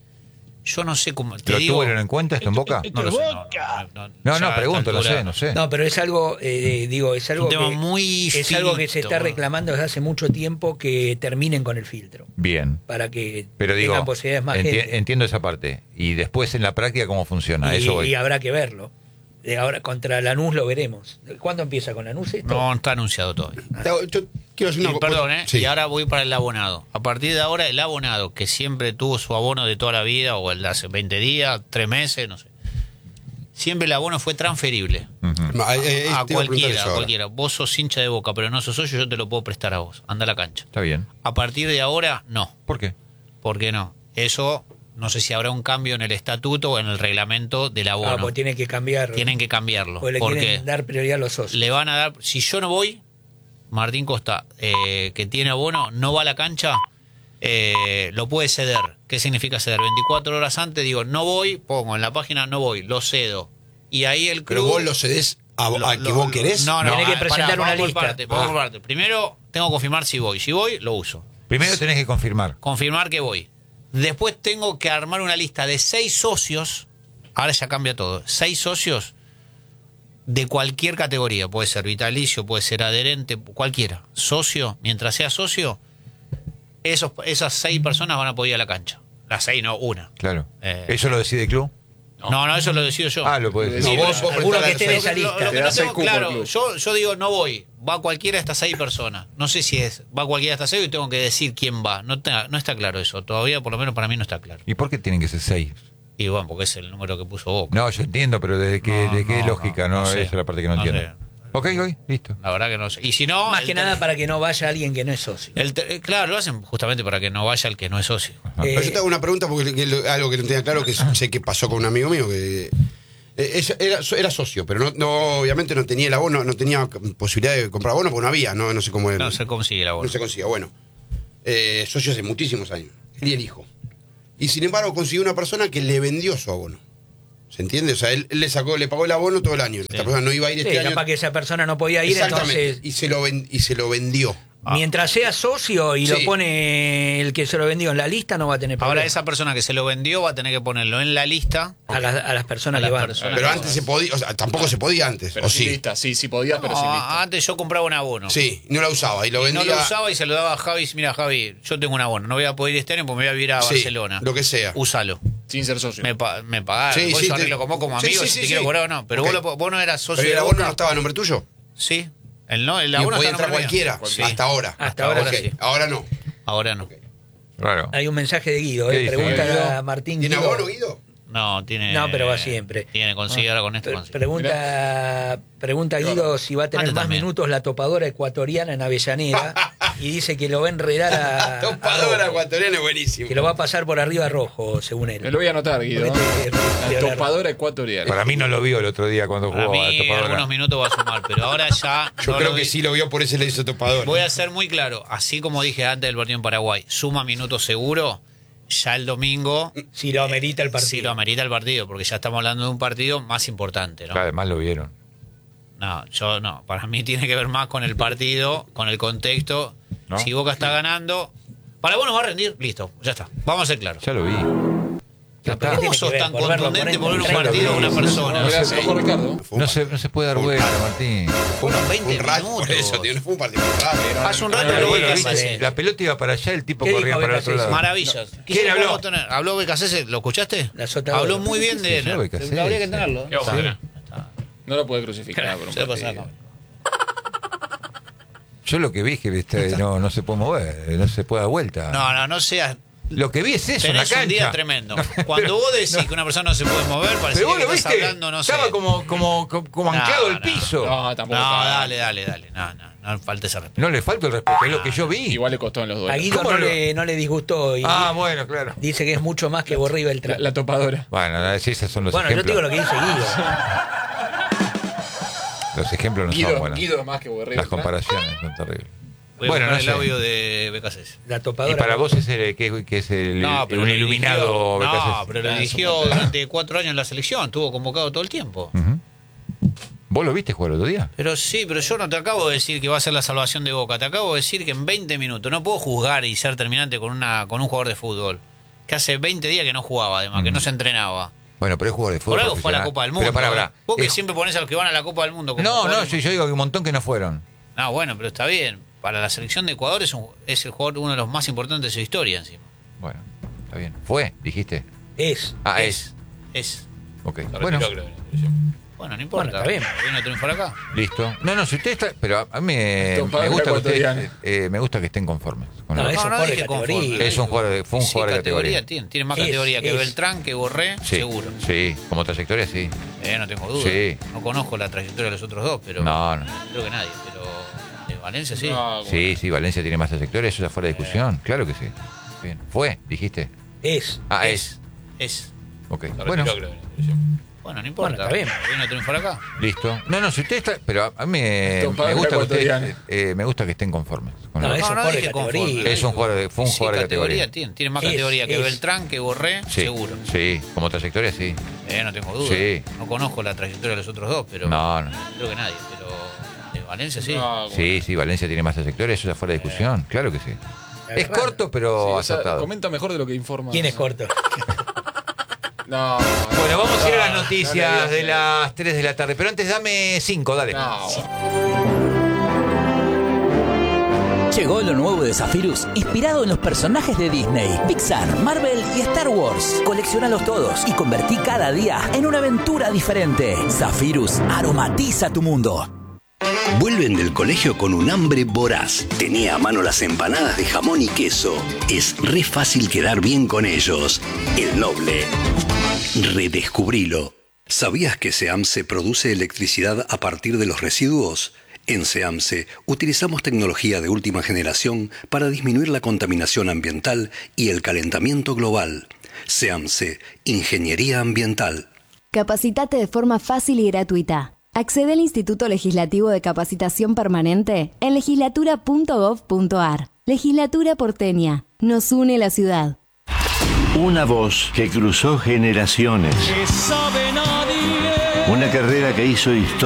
Yo no sé cómo... Te ¿Pero digo, tuvieron en cuenta esto en Boca? no lo sé, no, no, No, ya a no, esta pregunto, no altura- sé, no sé. No, pero es algo, eh, digo, es algo un tema que, muy es algo que se finito, está ¿no? reclamando desde hace mucho tiempo que terminen con el filtro Bien. para que Pero digo, tengan posibilidades más enti- gente. entiendo esa parte. Y después en la práctica, ¿cómo funciona? y, Eso voy. y habrá que verlo. De ahora contra Lanús lo veremos. ¿Cuándo empieza con Lanús esto? No está anunciado todavía. Yo quiero hacer una Y co- perdón, ¿eh? Sí. Y ahora voy para el abonado. A partir de ahora, el abonado, que siempre tuvo su abono de toda la vida, o el de hace veinte días, tres meses, no sé. Siempre el abono fue transferible. Ujú. Ma- eh, eh, a te iba a preguntar cualquiera, eso a ahora. cualquiera. Vos sos hincha de Boca, pero no sos socio, yo te lo puedo prestar a vos. Anda a la cancha. Está bien. A partir de ahora, no. ¿Por qué? ¿Por qué no? Eso, no sé si habrá un cambio en el estatuto o en el reglamento del Ah, abono. pues tiene que cambiar. Tienen que cambiarlo. Porque le porque quieren dar prioridad a los socios. le van a dar... Si yo no voy, Martín Costa, eh, que tiene abono, no va a la cancha, eh, lo puede ceder. ¿Qué significa ceder? veinticuatro horas antes digo, no voy, pongo en la página, no voy, lo cedo. Y ahí el club... Pero vos lo cedés a, lo- a que lo- vos lo- querés. No, no, Tiene que ah, presentar pará, una vamos por lista. parte, vamos Ah. por parte. Primero tengo que confirmar si voy. Si voy, lo uso. Primero tenés que confirmar. Confirmar que voy. Después tengo que armar una lista de seis socios. Ahora ya cambia todo. Seis socios de cualquier categoría. Puede ser vitalicio, puede ser adherente, cualquiera. Socio, mientras sea socio, esos, esas seis personas van a poder ir a la cancha. Las seis, no, una. Claro. Eh, ¿Eso lo decide el club? No, no, eso lo decido yo. Ah, lo puedes No, decir. vos, vos Seguro que esté en esa Lo- lista. lo que Te no das el tengo cupo al claro, club. yo, yo digo, no voy. Va cualquiera de estas seis personas. No sé si es. Va cualquiera de estas seis y tengo que decir quién va. No, está- no está claro eso. Todavía, por lo menos para mí, no está claro. ¿Y por qué tienen que ser seis? Y bueno, porque es el número que puso Boca. No, yo entiendo, pero ¿de qué, No, de qué no, lógica? no, No, no sé. esa es la parte que no, No entiendo. sé. Ok, ok, listo. La verdad que no sé. Y si no. Más el que ter- nada para que no vaya alguien que no es socio. el ter- eh, claro, lo hacen justamente para que no vaya el que no es socio. Eh, Pero yo te hago una pregunta porque que lo- algo que no tenía claro, que sé que pasó con un amigo mío, que eh, ella era, era socio, pero no, no obviamente no tenía el abono, no tenía posibilidad de comprar abono porque no había, no, no sé cómo era. No se consigue la No bola. se consigue, bueno. Eh, socio hace muchísimos años, él y el hijo. Y sin embargo consiguió una persona que le vendió su abono. ¿Se entiende? O sea, él, él le sacó, le pagó el abono todo el año. Esta persona no iba a ir sí, este año. capaz que esa persona no podía ir, Exactamente. entonces... Y se lo ven- y se lo vendió. Mientras sea socio y lo Sí. pone el que se lo vendió en la lista, no va a tener problema. Ahora esa persona que se lo vendió va a tener que ponerlo en la lista. a, las- a las personas A las que van. personas. Pero antes se podía, o sea, tampoco se podía antes, Pero ¿o sin sí? lista, sí, sí podías, pero No, sin lista. antes yo compraba un abono. Sí, no la usaba y lo Y vendía. no lo usaba y se lo daba a Javi. Mira, Javi, yo tengo un abono. No voy a poder ir este año porque me voy a vivir a Sí, Barcelona. lo que sea. Úsalo. Sin ser socio. Me, pa me pagaron. Sí, vos sí, yo te- arreglo con vos como sí, amigo sí, si sí, te quiero sí. cobrar o no. Pero Ok. vos, lo- vos no eras socio Pero el de abono Boca. no estaba a nombre tuyo. Sí. El, no, el Y abono podía está a entrar nombre mío. cualquiera. Sí. Hasta ahora. Hasta ahora Ok, sí. ahora no. Ahora no. Claro. Hay un mensaje de Guido, ¿Qué eh, dice pregunta Guido? a Martín ¿Tiene Guido. abono, Guido? No, tiene. No, pero va siempre. Tiene, consigue ahora con esto. Pre- consigue. Pregunta, pregunta Guido si va a tener Antes más también. minutos la topadora ecuatoriana en Avellaneda y dice que lo va a enredar a, a Topadora Rojo, ecuatoriana es buenísimo. que lo va a pasar por arriba a Rojo, según él. Me lo voy a anotar, Guido. Porque ¿eh? te- te- La topadora ecuatoriana. Para mí no lo vio el otro día cuando Para jugaba a mí, la en topadora. algunos minutos va a sumar, pero ahora ya. Yo no creo lo que vi. sí lo vio, por eso le hizo topadora. Voy a ser muy claro. Así como dije antes del partido en Paraguay, suma minutos seguro. Ya el domingo. Si lo amerita el partido. Sí lo amerita el partido, porque ya estamos hablando de un partido más importante, ¿no? Claro, además lo vieron. No, yo no. Para mí tiene que ver más con el partido, con el contexto. ¿No? Si Boca está ganando, para vos nos va a rendir, listo, ya está. Vamos a ser claros. Ya lo vi. Ya pero está. tiene ¿Cómo que sos ver, tan por verlo contundente por por ver un treinta partido a una minutos. persona? Gracias, ojo, Ricardo. Fue un No par- se, no se puede dar vuelta, Martín. Fueron veinte un rato, por minutos. eso, tío, no fue un partido muy rápido. Hace un No, rato no, lo bueno, vi viste, Becasese. la pelota iba para allá, el tipo ¿Qué corría dijo para el otro Becasese? lado. Maravillas. ¿Quién Quizás habló? podemos tener- Habló Becasese, ¿lo escuchaste? La sotadora. Habló muy bien de Sí, habló él. Becasese. Habría que tenerlo. ¿Qué vamos a hacer? No lo puede crucificar por un Se lo pasa partido. acá. Yo lo que vi es que viste, no, no se puede mover, no se puede dar vuelta. No, no, no seas. Lo que vi es eso, en la Tenés cancha. un día tremendo. No, Cuando pero- vos decís que una persona no se puede mover, parece Pero vos que lo estás viste, hablando, no sé. estaba como, como, como, como No, anclado al no. piso. No, tampoco. No, está- dale, dale, dale. No, no, no faltes ese respeto. No le falta el respeto, es lo que yo vi. Igual le costó en los A duelos. Guido ¿Cómo no lo- le, no le disgustó y Ah, bueno, claro. dice que es mucho más que Borré y La, Beltrán. la topadora. Bueno, sí, esos son los Bueno, yo te ejemplos. digo lo que dice Guido. Los ejemplos no son Guido, buenos. Guido más que Borré. Las comparaciones son terribles. Voy a Bueno, buscar no el sé. audio de Becasese. La topadora. Y para vos es el que, que es el, No, pero un lo iluminado. dirigió- Becasese. No, pero lo Ah, es dirigió un montón. durante cuatro años en la selección. Estuvo convocado todo el tiempo. Ujú. ¿Vos lo viste jugar el otro día? Pero sí, pero yo no te acabo de decir que va a ser la salvación de Boca. Te acabo de decir que en veinte minutos no puedo juzgar y ser terminante con una con un jugador de fútbol que hace veinte días que no jugaba, además, que no se entrenaba. Bueno, pero es jugador de fútbol. Por algo fue a la profesional. Copa del Mundo. Pero pará, ¿eh? pará. Vos que Es- siempre pones a los que van a la Copa del Mundo. como No, no, jugadores. yo, yo digo que un montón que no fueron. No, bueno, pero está bien. Para la selección de Ecuador es, un- es el jugador uno de los más importantes de su historia encima. Bueno, está bien. ¿Fue? ¿Dijiste? Es. Ah, es. Es. Ok. Se Bueno, retiró, creo, de la selección. Bueno, no importa. Bueno, está bien. Vino a triunfar acá. listo. No, no, si usted está. Pero a mí me, Topadora me gusta que ustedes, ecuatoriana. eh, me gusta que estén conformes. con No, lo- es un no jugador de dije categoría. conforme. Es un jugador de, fue un Sí, jugador de categoría. Tiene, tiene más Es, categoría que es. Beltrán, que Borré, Sí, seguro. sí, como trayectoria sí. Eh, no tengo duda. Sí. No conozco la trayectoria de los otros dos, pero No, no. creo que nadie. Pero de Valencia sí. No, Sí, sí, Valencia tiene más trayectoria, eso ya fuera de discusión. Claro que sí. Bien. ¿Fue? ¿Dijiste? Es. Ah, es. Es. Ok. Se retiró, Bueno, creo, de la selección. Bueno, no importa. Bueno, está bien. Vino a triunfar acá. listo. No, no, si usted está. Pero a mí me, Topadora me gusta que ecuatoriana. ustedes, eh, me gusta que estén conformes. con No, lo- es un no jugador de dije categoría. conforme. Es un jugador de, fue un Sí, jugador de categoría. Tiene, tiene más Es, categoría que es. Beltrán, que Borré, Sí, seguro. sí, como trayectoria sí. Eh, no tengo duda. Sí. No conozco la trayectoria de los otros dos, pero No, no. creo que nadie. Pero de Valencia sí. No, Sí, sí, Valencia tiene más trayectoria, eso ya fuera de discusión. Claro que sí. Es raro. corto, Sí, pero o sea, acertado. comenta mejor de lo que informa. ¿Quién es corto? No. Bueno, vamos a ir a las no, noticias no le de digas las tres de la tarde. Pero antes dame cinco, dale. No. Llegó lo nuevo de Zephyrus, inspirado en los personajes de Disney, Pixar, Marvel y Star Wars. Colecciónalos todos y convertí cada día en una aventura diferente. Zephyrus aromatiza tu mundo. Vuelven del colegio con un hambre voraz. Tenía a mano las empanadas de jamón y queso. Es re fácil quedar bien con ellos. El Noble. Redescubrilo. ¿Sabías que SEAMSE produce electricidad a partir de los residuos? En SEAMSE utilizamos tecnología de última generación para disminuir la contaminación ambiental y el calentamiento global. SEAMSE, Ingeniería Ambiental. Capacitate de forma fácil y gratuita. Accede al Instituto Legislativo de Capacitación Permanente en legislatura punto gov punto ar. Legislatura porteña. Nos une la ciudad. Una voz que cruzó generaciones. Una carrera que hizo historia.